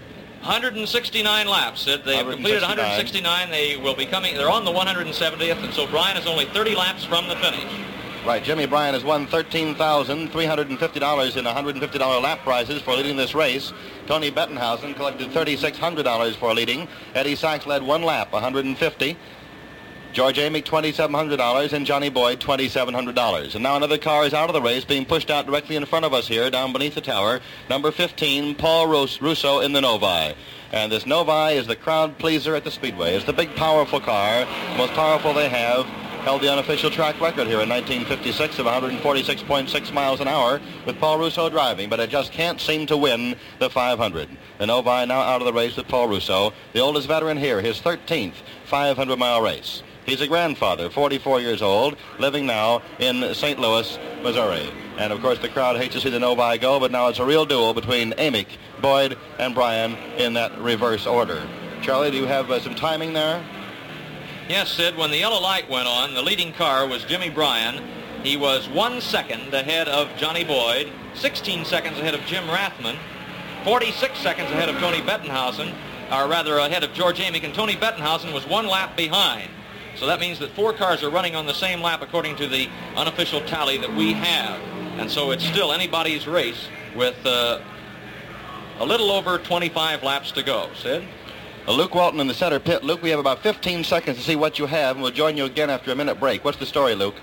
169 laps, Sid. They have completed 169. They will be coming. They're on the 170th, and so Bryan is only 30 laps from the finish. Right. Jimmy Bryan has won $13,350 in $150 lap prizes for leading this race. Tony Bettenhausen collected $3,600 for leading. Eddie Sachs led 1 lap, $150. George Amick, $2,700, and Johnny Boyd, $2,700. And now another car is out of the race, being pushed out directly in front of us here, down beneath the tower. Number 15, Paul Russo in the Novi. And this Novi is the crowd pleaser at the Speedway. It's the big, powerful car, the most powerful they have. Held the unofficial track record here in 1956 of 146.6 miles an hour with Paul Russo driving, but it just can't seem to win the 500. The Novi now out of the race with Paul Russo, the oldest veteran here, his 13th 500-mile race. He's a grandfather, 44 years old, living now in St. Louis, Missouri. And, of course, the crowd hates to see the Novi go, but now it's a real duel between Amick, Boyd, and Bryan in that reverse order. Charlie, do you have some timing there? Yes, Sid. When the yellow light went on, the leading car was Jimmy Bryan. He was 1 second ahead of Johnny Boyd, 16 seconds ahead of Jim Rathman, 46 seconds ahead of Tony Bettenhausen, or rather ahead of George Amick, and Tony Bettenhausen was 1 lap behind. So that means that 4 cars are running on the same lap according to the unofficial tally that we have. And so it's still anybody's race with a little over 25 laps to go. Sid? Luke Walton in the center pit. Luke, we have about 15 seconds to see what you have, and we'll join you again after a minute break. What's the story, Luke?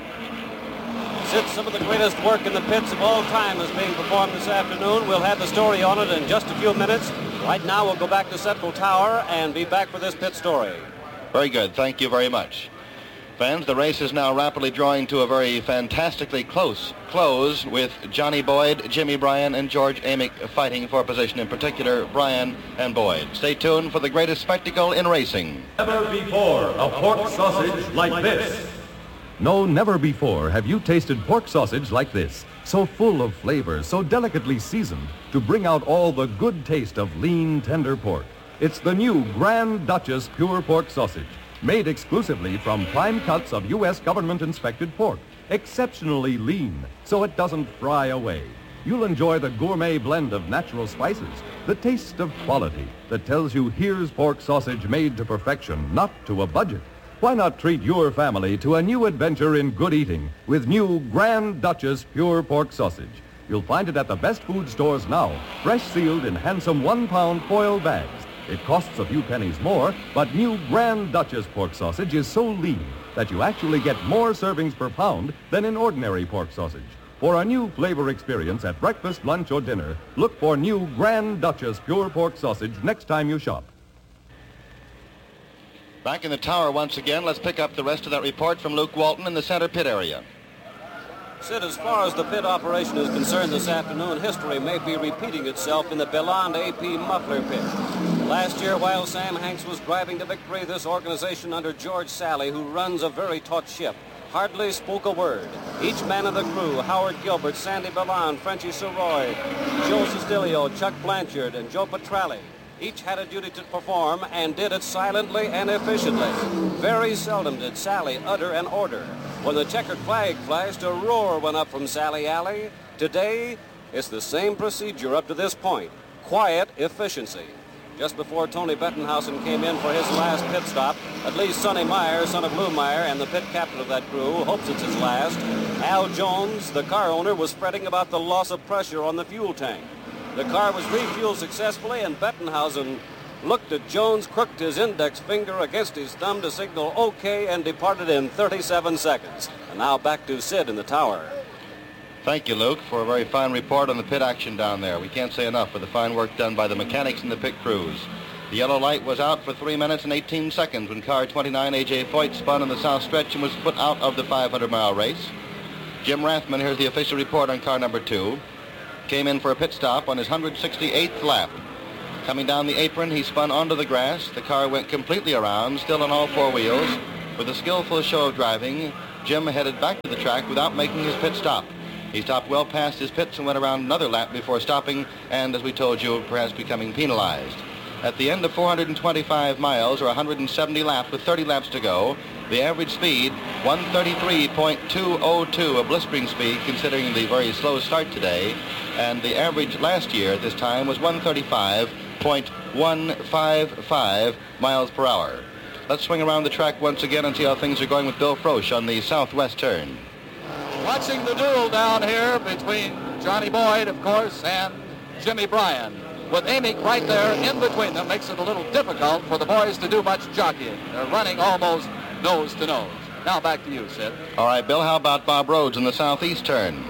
Sid, some of the greatest work in the pits of all time is being performed this afternoon. We'll have the story on it in just a few minutes. Right now, we'll go back to Central Tower and be back for this pit story. Very good. Thank you very much. Fans, the race is now rapidly drawing to a very fantastically close close with Johnny Boyd, Jimmy Bryan, and George Amick fighting for position, in particular Bryan and Boyd. Stay tuned for the greatest spectacle in racing. Never before a pork sausage like this. No, never before have you tasted pork sausage like this. So full of flavor, so delicately seasoned to bring out all the good taste of lean, tender pork. It's the new Grand Duchess Pure Pork Sausage, made exclusively from prime cuts of U.S. government-inspected pork, exceptionally lean, so it doesn't fry away. You'll enjoy the gourmet blend of natural spices, the taste of quality that tells you here's pork sausage made to perfection, not to a budget. Why not treat your family to a new adventure in good eating with new Grand Duchess Pure Pork Sausage? You'll find it at the best food stores now, fresh sealed in handsome 1-pound foil bags. It costs a few pennies more, but new Grand Duchess pork sausage is so lean that you actually get more servings per pound than in ordinary pork sausage. For a new flavor experience at breakfast, lunch, or dinner, look for new Grand Duchess Pure Pork Sausage next time you shop. Back in the tower once again, let's pick up the rest of that report from Luke Walton in the center pit area. Sid, as far as the pit operation is concerned this afternoon, history may be repeating itself in the Belland AP Muffler pit. Last year, while Sam Hanks was driving to victory, this organization under George Sally, who runs a very taut ship, hardly spoke a word. Each man of the crew, Howard Gilbert, Sandy Belland, Frenchy Saroy, Joe Sestilio, Chuck Blanchard, and Joe Petrelli, each had a duty to perform and did it silently and efficiently. Very seldom did Sally utter an order. When the checkered flag flashed, a roar went up from Sally Alley. Today, it's the same procedure up to this point. Quiet efficiency. Just before Tony Bettenhausen came in for his last pit stop, at least Sonny Meyer, son of Lou Meyer, and the pit captain of that crew, hopes it's his last. Al Jones, the car owner, was fretting about the loss of pressure on the fuel tank. The car was refueled successfully, and Bettenhausen looked at Jones, crooked his index finger against his thumb to signal OK, and departed in 37 seconds. And now back to Sid in the tower. Thank you, Luke, for a very fine report on the pit action down there. We can't say enough for the fine work done by the mechanics and the pit crews. The yellow light was out for 3 minutes and 18 seconds when car 29, A.J. Foyt, spun in the south stretch and was put out of the 500-mile race. Jim Rathman, here's the official report on car number 2, came in for a pit stop on his 168th lap. Coming down the apron, he spun onto the grass. The car went completely around, still on all four wheels. With a skillful show of driving, Jim headed back to the track without making his pit stop. He stopped well past his pits and went around another lap before stopping and, as we told you, perhaps becoming penalized. At the end of 425 miles, or 170 laps, with 30 laps to go, the average speed, 133.202, a blistering speed considering the very slow start today, and the average last year at this time was 135.155 miles per hour. Let's swing around the track once again and see how things are going with Bill Frosch on the southwest turn. Watching the duel down here between Johnny Boyd, of course, and Jimmy Bryan. With Amick right there in between them, makes it a little difficult for the boys to do much jockeying. They're running almost nose to nose. Now back to you, Sid. All right, Bill, how about Bob Rhodes in the southeast turn?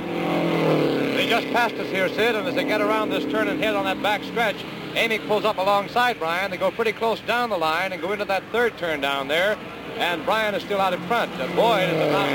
They just passed us here, Sid, and as they get around this turn and head on that back stretch, Amick pulls up alongside Bryan. They go pretty close down the line and go into that third turn down there, and Bryan is still out in front. Boyd is about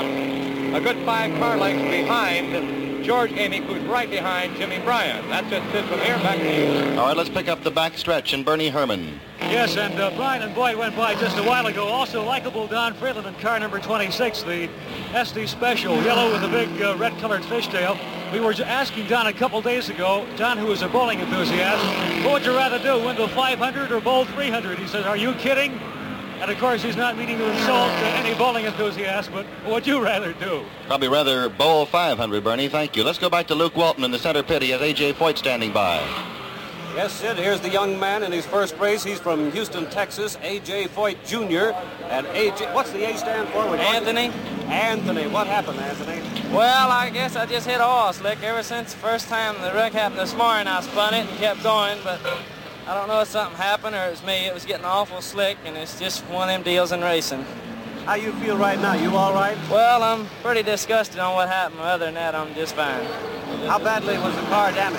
a good 5 car lengths behind George Amick, who's right behind Jimmy Bryan. That's it, Sid, from here. Back to you. All right, let's pick up the back stretch and Bernie Herman. Yes, and Bryan and Boyd went by just a while ago. Also likable Don Freeland in car number 26, the SD Special, yellow with a big red-colored fishtail. We were asking Don a couple days ago, Don, who is a bowling enthusiast, what would you rather do, win the 500 or bowl 300? He says, are you kidding? And, of course, he's not meaning to insult any bowling enthusiast, but what would you rather do? Probably rather bowl 500, Bernie. Thank you. Let's go back to Luke Walton in the center pit. He has A.J. Foyt standing by. Yes, Sid, here's the young man in his first race. He's from Houston, Texas, A.J. Foyt Jr. And A.J., what's the A stand for? Anthony. Anthony. What happened, Anthony? Well, I guess I just hit a oil slick. Ever since the first time the wreck happened this morning, I spun it and kept going, but I don't know if something happened or it was me. It was getting awful slick, and it's just one of them deals in racing. How you feel right now? You all right? Well, I'm pretty disgusted on what happened. Other than that, I'm just fine. How badly was the car damaged?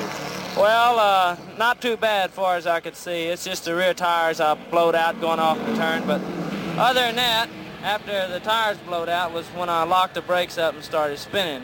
Well, not too bad far as I could see. It's just the rear tires I blowed out going off the turn. But other than that, after the tires blowed out was when I locked the brakes up and started spinning.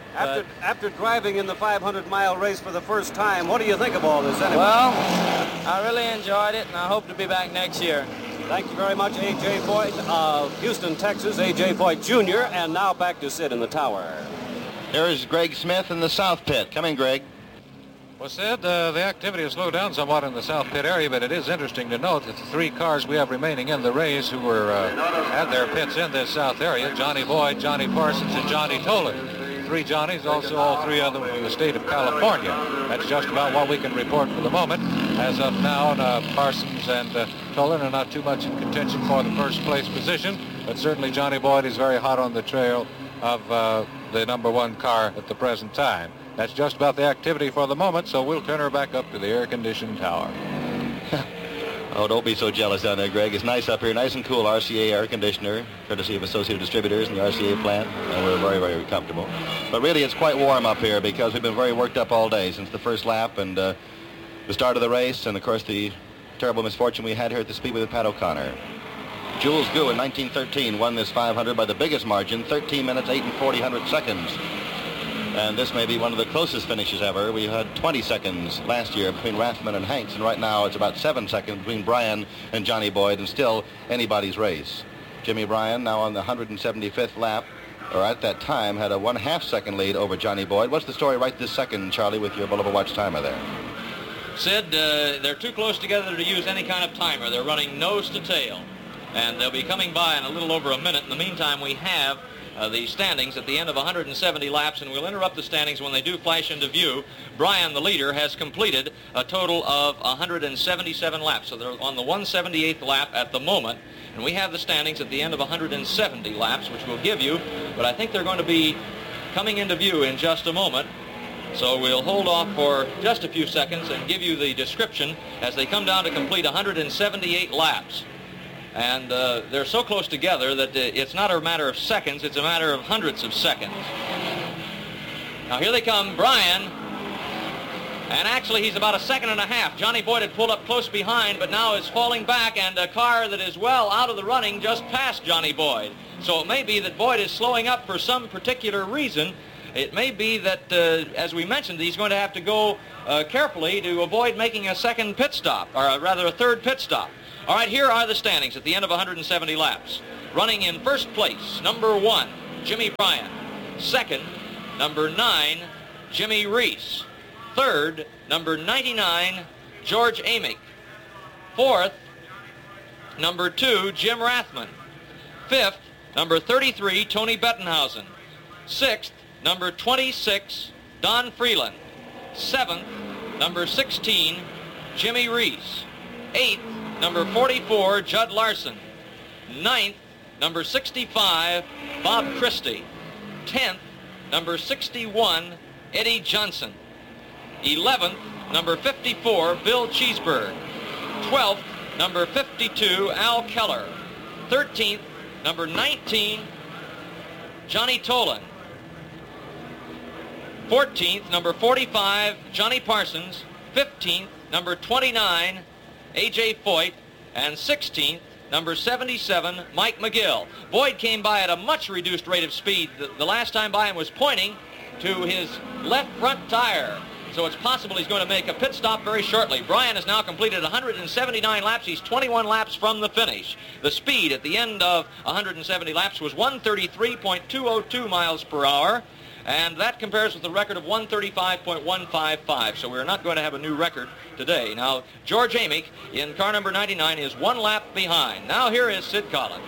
After driving in the 500-mile race for the first time, what do you think of all this anyway? Well, I really enjoyed it, and I hope to be back next year. Thank you very much, A.J. Foyt of Houston, Texas, A.J. Foyt Jr., and now back to Sid in the tower. Here is Greg Smith in the south pit. Come in, Greg. Well, Sid, the activity has slowed down somewhat in the south pit area, but it is interesting to note that the 3 cars we have remaining in the race who were had their pits in this south area, Johnny Boyd, Johnny Parsons, and Johnny Tolan. 3 Johnnies, also all 3 of them from the state of California. That's just about what we can report for the moment. As of now, Parsons and Tolan are not too much in contention for the first place position, but certainly Johnny Boyd is very hot on the trail of the number 1 car at the present time. That's just about the activity for the moment, so we'll turn her back up to the air-conditioned tower. Oh, don't be so jealous down there, Greg. It's nice up here, nice and cool. RCA air conditioner, courtesy of Associated Distributors and the RCA plant, and we're very, very comfortable. But really, it's quite warm up here because we've been very worked up all day since the first lap and the start of the race, and, of course, the terrible misfortune we had here at the Speedway with Pat O'Connor. Jules Gu in 1913 won this 500 by the biggest margin, 13 minutes, 8 and 40 seconds. And this may be one of the closest finishes ever. We had 20 seconds last year between Rathman and Hanks, and right now it's about 7 seconds between Bryan and Johnny Boyd, and still anybody's race. Jimmy Bryan now on the 175th lap, or at that time, had a 1/2 second lead over Johnny Boyd. What's the story right this second, Charlie, with your Bulova watch timer there? Sid, they're too close together to use any kind of timer. They're running nose to tail, and they'll be coming by in a little over a minute. In the meantime, we have the standings at the end of 170 laps, and we'll interrupt the standings when they do flash into view. Bryan, the leader, has completed a total of 177 laps, so they're on the 178th lap at the moment, and we have the standings at the end of 170 laps, which we'll give you, but I think they're going to be coming into view in just a moment. So we'll hold off for just a few seconds and give you the description as they come down to complete 178 laps. And they're so close together that it's not a matter of seconds, it's a matter of hundredths of seconds. Now here they come, Bryan. And actually he's about a second and a half. Johnny Boyd had pulled up close behind, but now is falling back, and a car that is well out of the running just passed Johnny Boyd. So it may be that Boyd is slowing up for some particular reason. It may be that, as we mentioned, he's going to have to go carefully to avoid making a second pit stop, or rather a third pit stop. All right, here are the standings at the end of 170 laps. Running in first place, number 1, Jimmy Bryan. Second, number 9, Jimmy Reese. Third, number 99, George Amick. Fourth, number 2, Jim Rathman. Fifth, number 33, Tony Bettenhausen. Sixth, number 26, Don Freeland. Seventh, number 16, Jimmy Reese. Eighth, number 44, Judd Larson. Ninth, number 65, Bob Christie. 10th, number 61, Eddie Johnson. 11th, number 54, Bill Cheeseburg. 12th, number 52, Al Keller. 13th, number 19, Johnny Tolan. 14th, number 45, Johnny Parsons. 15th, number 29, A.J. Foyt. And 16th, number 77, Mike McGill. Boyd came by at a much reduced rate of speed. The last time by him was pointing to his left front tire. So it's possible he's going to make a pit stop very shortly. Bryan has now completed 179 laps. He's 21 laps from the finish. The speed at the end of 170 laps was 133.202 miles per hour. And that compares with the record of 135.155. So we're not going to have a new record today. Now, George Amick in car number 99 is 1 lap behind. Now here is Sid Collins.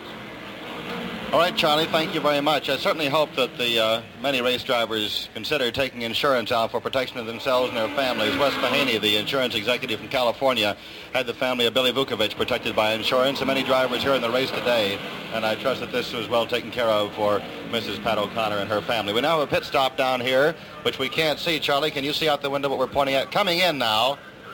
All right, Charlie, thank you very much. I certainly hope that the many race drivers consider taking insurance out for protection of themselves and their families. Wes Mahaney, the insurance executive from California, had the family of Billy Vukovich protected by insurance, and many drivers here in the race today, and I trust that this was well taken care of for Mrs. Pat O'Connor and her family. We now have a pit stop down here, which we can't see. Charlie, can you see out the window what we're pointing at? Coming in now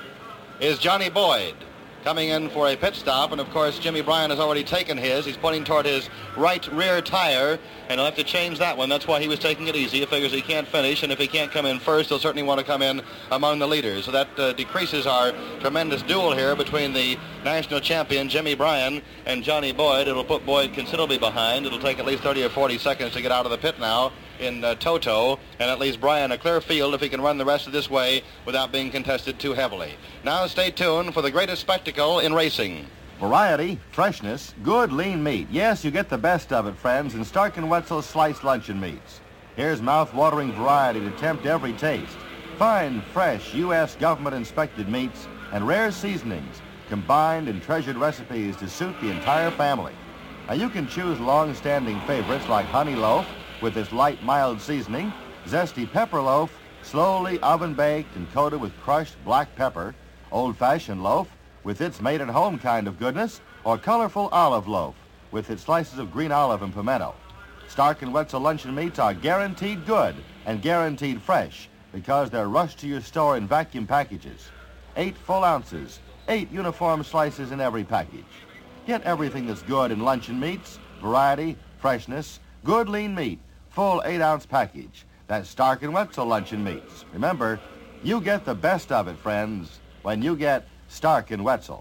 is Johnny Boyd, coming in for a pit stop, and of course Jimmy Bryan has already taken his. He's pointing toward his right rear tire, and he'll have to change that one. That's why he was taking it easy. He figures he can't finish, and if he can't come in first, he'll certainly want to come in among the leaders. So that decreases our tremendous duel here between the national champion Jimmy Bryan and Johnny Boyd. It'll put Boyd considerably behind. It'll take at least 30 or 40 seconds to get out of the pit now in Toto, and at least Bryan a clear field if he can run the rest of this way without being contested too heavily. Now stay tuned for the greatest spectacle in racing. Variety, freshness, good lean meat. Yes, you get the best of it, friends, in Stark & Wetzel's sliced luncheon meats. Here's mouth-watering variety to tempt every taste. Fine, fresh, U.S. government-inspected meats and rare seasonings, combined in treasured recipes to suit the entire family. Now you can choose long-standing favorites like honey loaf with its light, mild seasoning, zesty pepper loaf, slowly oven-baked and coated with crushed black pepper, old-fashioned loaf with its made-at-home kind of goodness, or colorful olive loaf with its slices of green olive and pimento. Stark & Wetzel luncheon meats are guaranteed good and guaranteed fresh because they're rushed to your store in vacuum packages. 8 full ounces, 8 uniform slices in every package. Get everything that's good in luncheon meats, variety, freshness, good lean meat, full 8-ounce package. That's Stark & Wetzel luncheon meats. Remember, you get the best of it, friends, when you get Stark & Wetzel.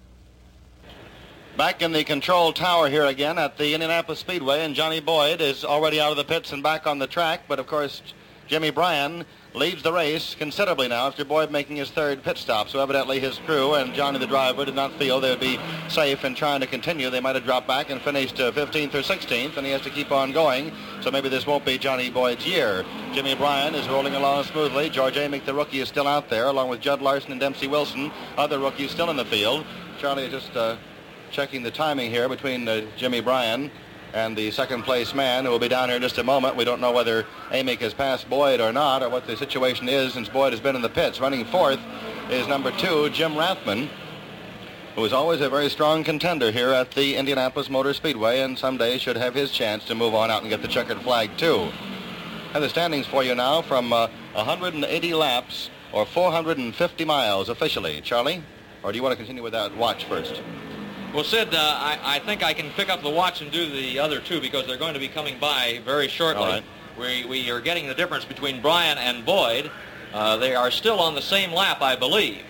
Back in the control tower here again at the Indianapolis Speedway, and Johnny Boyd is already out of the pits and back on the track, but of course Jimmy Bryan leads the race considerably now after Boyd making his third pit stop. So evidently his crew and Johnny the driver did not feel they would be safe in trying to continue. They might have dropped back and finished 15th or 16th, and he has to keep on going. So maybe this won't be Johnny Boyd's year. Jimmy Bryan is rolling along smoothly. George Amick, the rookie, is still out there, along with Judd Larson and Dempsey Wilson, other rookies still in the field. Charlie is just checking the timing here between Jimmy Bryan and the second place man, who will be down here in just a moment. We don't know whether Amick has passed Boyd or not, or what the situation is since Boyd has been in the pits. Running fourth is number 2, Jim Rathman, who is always a very strong contender here at the Indianapolis Motor Speedway, and someday should have his chance to move on out and get the checkered flag too. have the standings for you now from 180 laps, or 450 miles officially. Charlie, or do you want to continue with that watch first? Well, Sid, I think I can pick up the watch and do the other two because they're going to be coming by very shortly. All right. We are getting the difference between Bryan and Boyd. They are still on the same lap, I believe.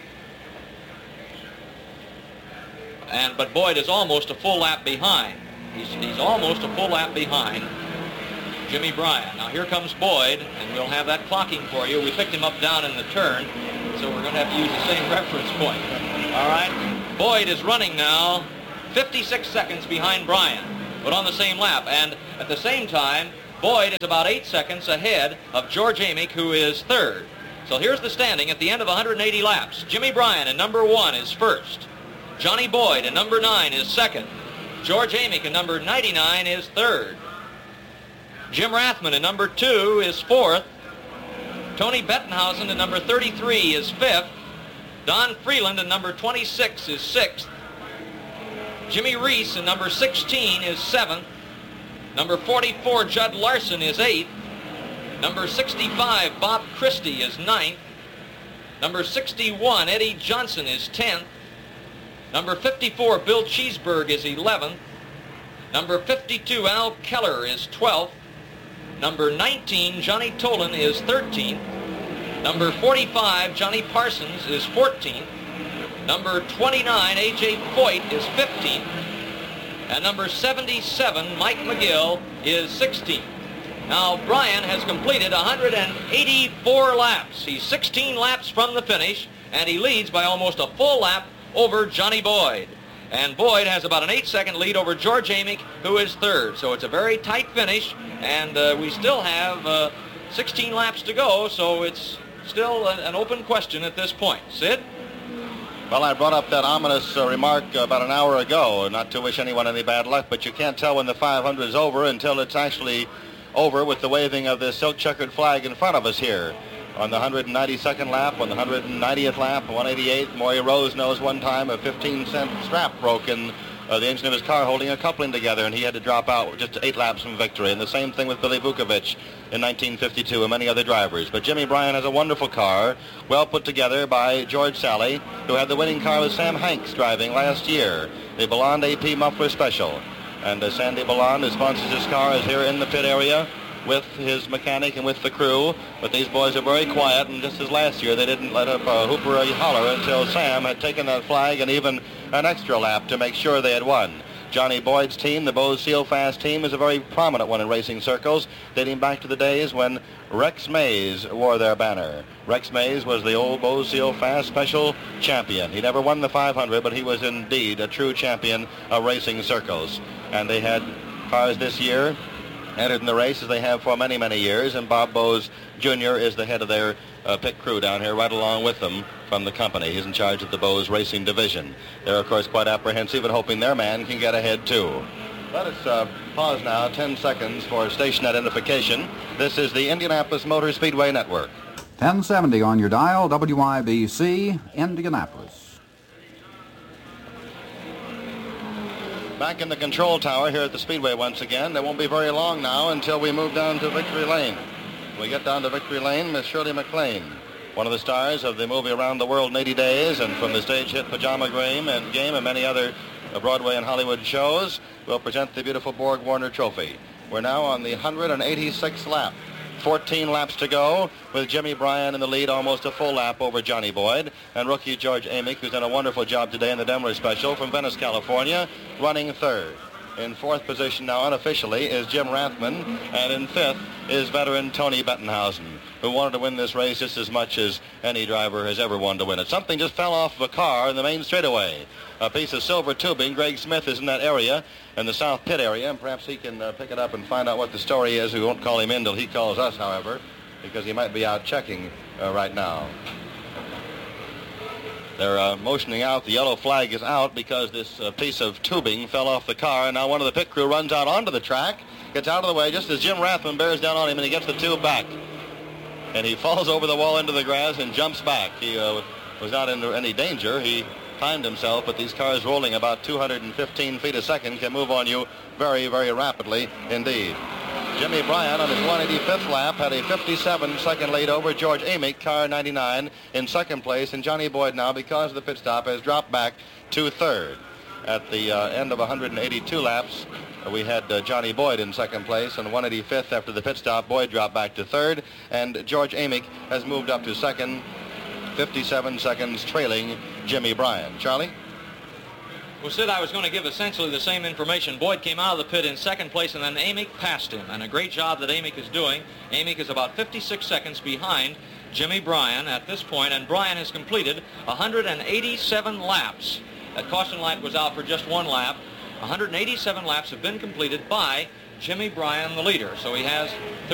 But Boyd is almost a full lap behind. He's almost a full lap behind Jimmy Bryan. Now here comes Boyd, and we'll have that clocking for you. We picked him up down in the turn, so we're going to have to use the same reference point. All right. Boyd is running now 56 seconds behind Bryan, but on the same lap. And at the same time, Boyd is about 8 seconds ahead of George Amick, who is third. So here's the standing at the end of 180 laps. Jimmy Bryan in number 1 is first. Johnny Boyd in number 9 is second. George Amick in number 99 is third. Jim Rathman in number 2 is fourth. Tony Bettenhausen in number 33 is fifth. Don Freeland in number 26 is sixth. Jimmy Reese in number 16 is seventh. Number 44, Judd Larson, is eighth. Number 65, Bob Christie, is ninth. Number 61, Eddie Johnson, is 10th. Number 54, Bill Cheeseburg, is 11th. Number 52, Al Keller, is 12th. Number 19, Johnny Tolan, is 13th. Number 45, Johnny Parsons, is 14th. Number 29, A.J. Foyt, is 15th. And number 77, Mike McGill, is 16th. Now, Bryan has completed 184 laps. He's 16 laps from the finish, and he leads by almost a full lap over Johnny Boyd. And Boyd has about an 8-second lead over George Amick, who is third. So it's a very tight finish, and we still have 16 laps to go, so it's still an open question at this point. Sid? Well, I brought up that ominous remark about an hour ago, not to wish anyone any bad luck, but you can't tell when the 500 is over until it's actually over with the waving of the silk-checkered flag in front of us here. On the 192nd lap, on the 190th lap, 188th, Maury Rose knows one time a 15-cent strap broke in the engine of his car holding a coupling together, and he had to drop out just 8 laps from victory. And the same thing with Billy Vukovich in 1952 and many other drivers. But Jimmy Bryan has a wonderful car, well put together by George Sally, who had the winning car with Sam Hanks driving last year, the Belland AP Muffler Special. And Sandy Belland, who sponsors his car, is here in the pit area with his mechanic and with the crew. But these boys are very quiet, and just as last year, they didn't let up a hoop or a holler until Sam had taken that flag and even an extra lap to make sure they had won. Johnny Boyd's team, the Bose Seal Fast team, is a very prominent one in racing circles, dating back to the days when Rex Mays wore their banner. Rex Mays was the old Bose Seal Fast Special champion. He never won the 500, but he was indeed a true champion of racing circles. And they had cars this year entered in the race as they have for many, many years, and Bob Bose Jr. is the head of their pit crew down here, right along with them from the company. He's in charge of the Bose Racing Division. They're, of course, quite apprehensive and hoping their man can get ahead, too. Let us pause now 10 seconds for station identification. This is the Indianapolis Motor Speedway Network. 1070 on your dial, WIBC, Indianapolis. Back in the control tower here at the Speedway once again. It won't be very long now until we move down to Victory Lane. When we get down to Victory Lane, Miss Shirley MacLaine, one of the stars of the movie Around the World in 80 Days and from the stage hit Pajama Game and many other Broadway and Hollywood shows, will present the beautiful Borg Warner Trophy. We're now on the 186th lap. 14 laps to go with Jimmy Bryan in the lead, almost a full lap over Johnny Boyd, and rookie George Amick, who's done a wonderful job today in the Daimler Special from Venice, California, running third. In fourth position now unofficially is Jim Rathman, and in fifth is veteran Tony Bettenhausen, who wanted to win this race just as much as any driver has ever wanted to win it. Something just fell off of a car in the main straightaway. A piece of silver tubing. Greg Smith is in that area, in the south pit area, and perhaps he can pick it up and find out what the story is. We won't call him in till he calls us, however, because he might be out checking right now. They're motioning out. The yellow flag is out because this piece of tubing fell off the car, and now one of the pit crew runs out onto the track, gets out of the way just as Jim Rathman bears down on him, and he gets the tube back. And he falls over the wall into the grass and jumps back. He was not in any danger. He timed himself, but these cars rolling about 215 feet a second can move on you very, very rapidly indeed. Jimmy Bryan on his 185th lap had a 57-second lead over George Amick, car 99, in second place, and Johnny Boyd now, because of the pit stop, has dropped back to third. At the end of 182 laps, we had Johnny Boyd in second place, and 185th after the pit stop, Boyd dropped back to third, and George Amick has moved up to second, 57 seconds trailing Jimmy Bryan. Charlie? Well, Sid, I was going to give essentially the same information. Boyd came out of the pit in second place, and then Amick passed him, and a great job that Amick is doing. Amick is about 56 seconds behind Jimmy Bryan at this point, and Bryan has completed 187 laps. That caution light was out for just one lap. 187 laps have been completed by Jimmy Bryan, the leader. So he has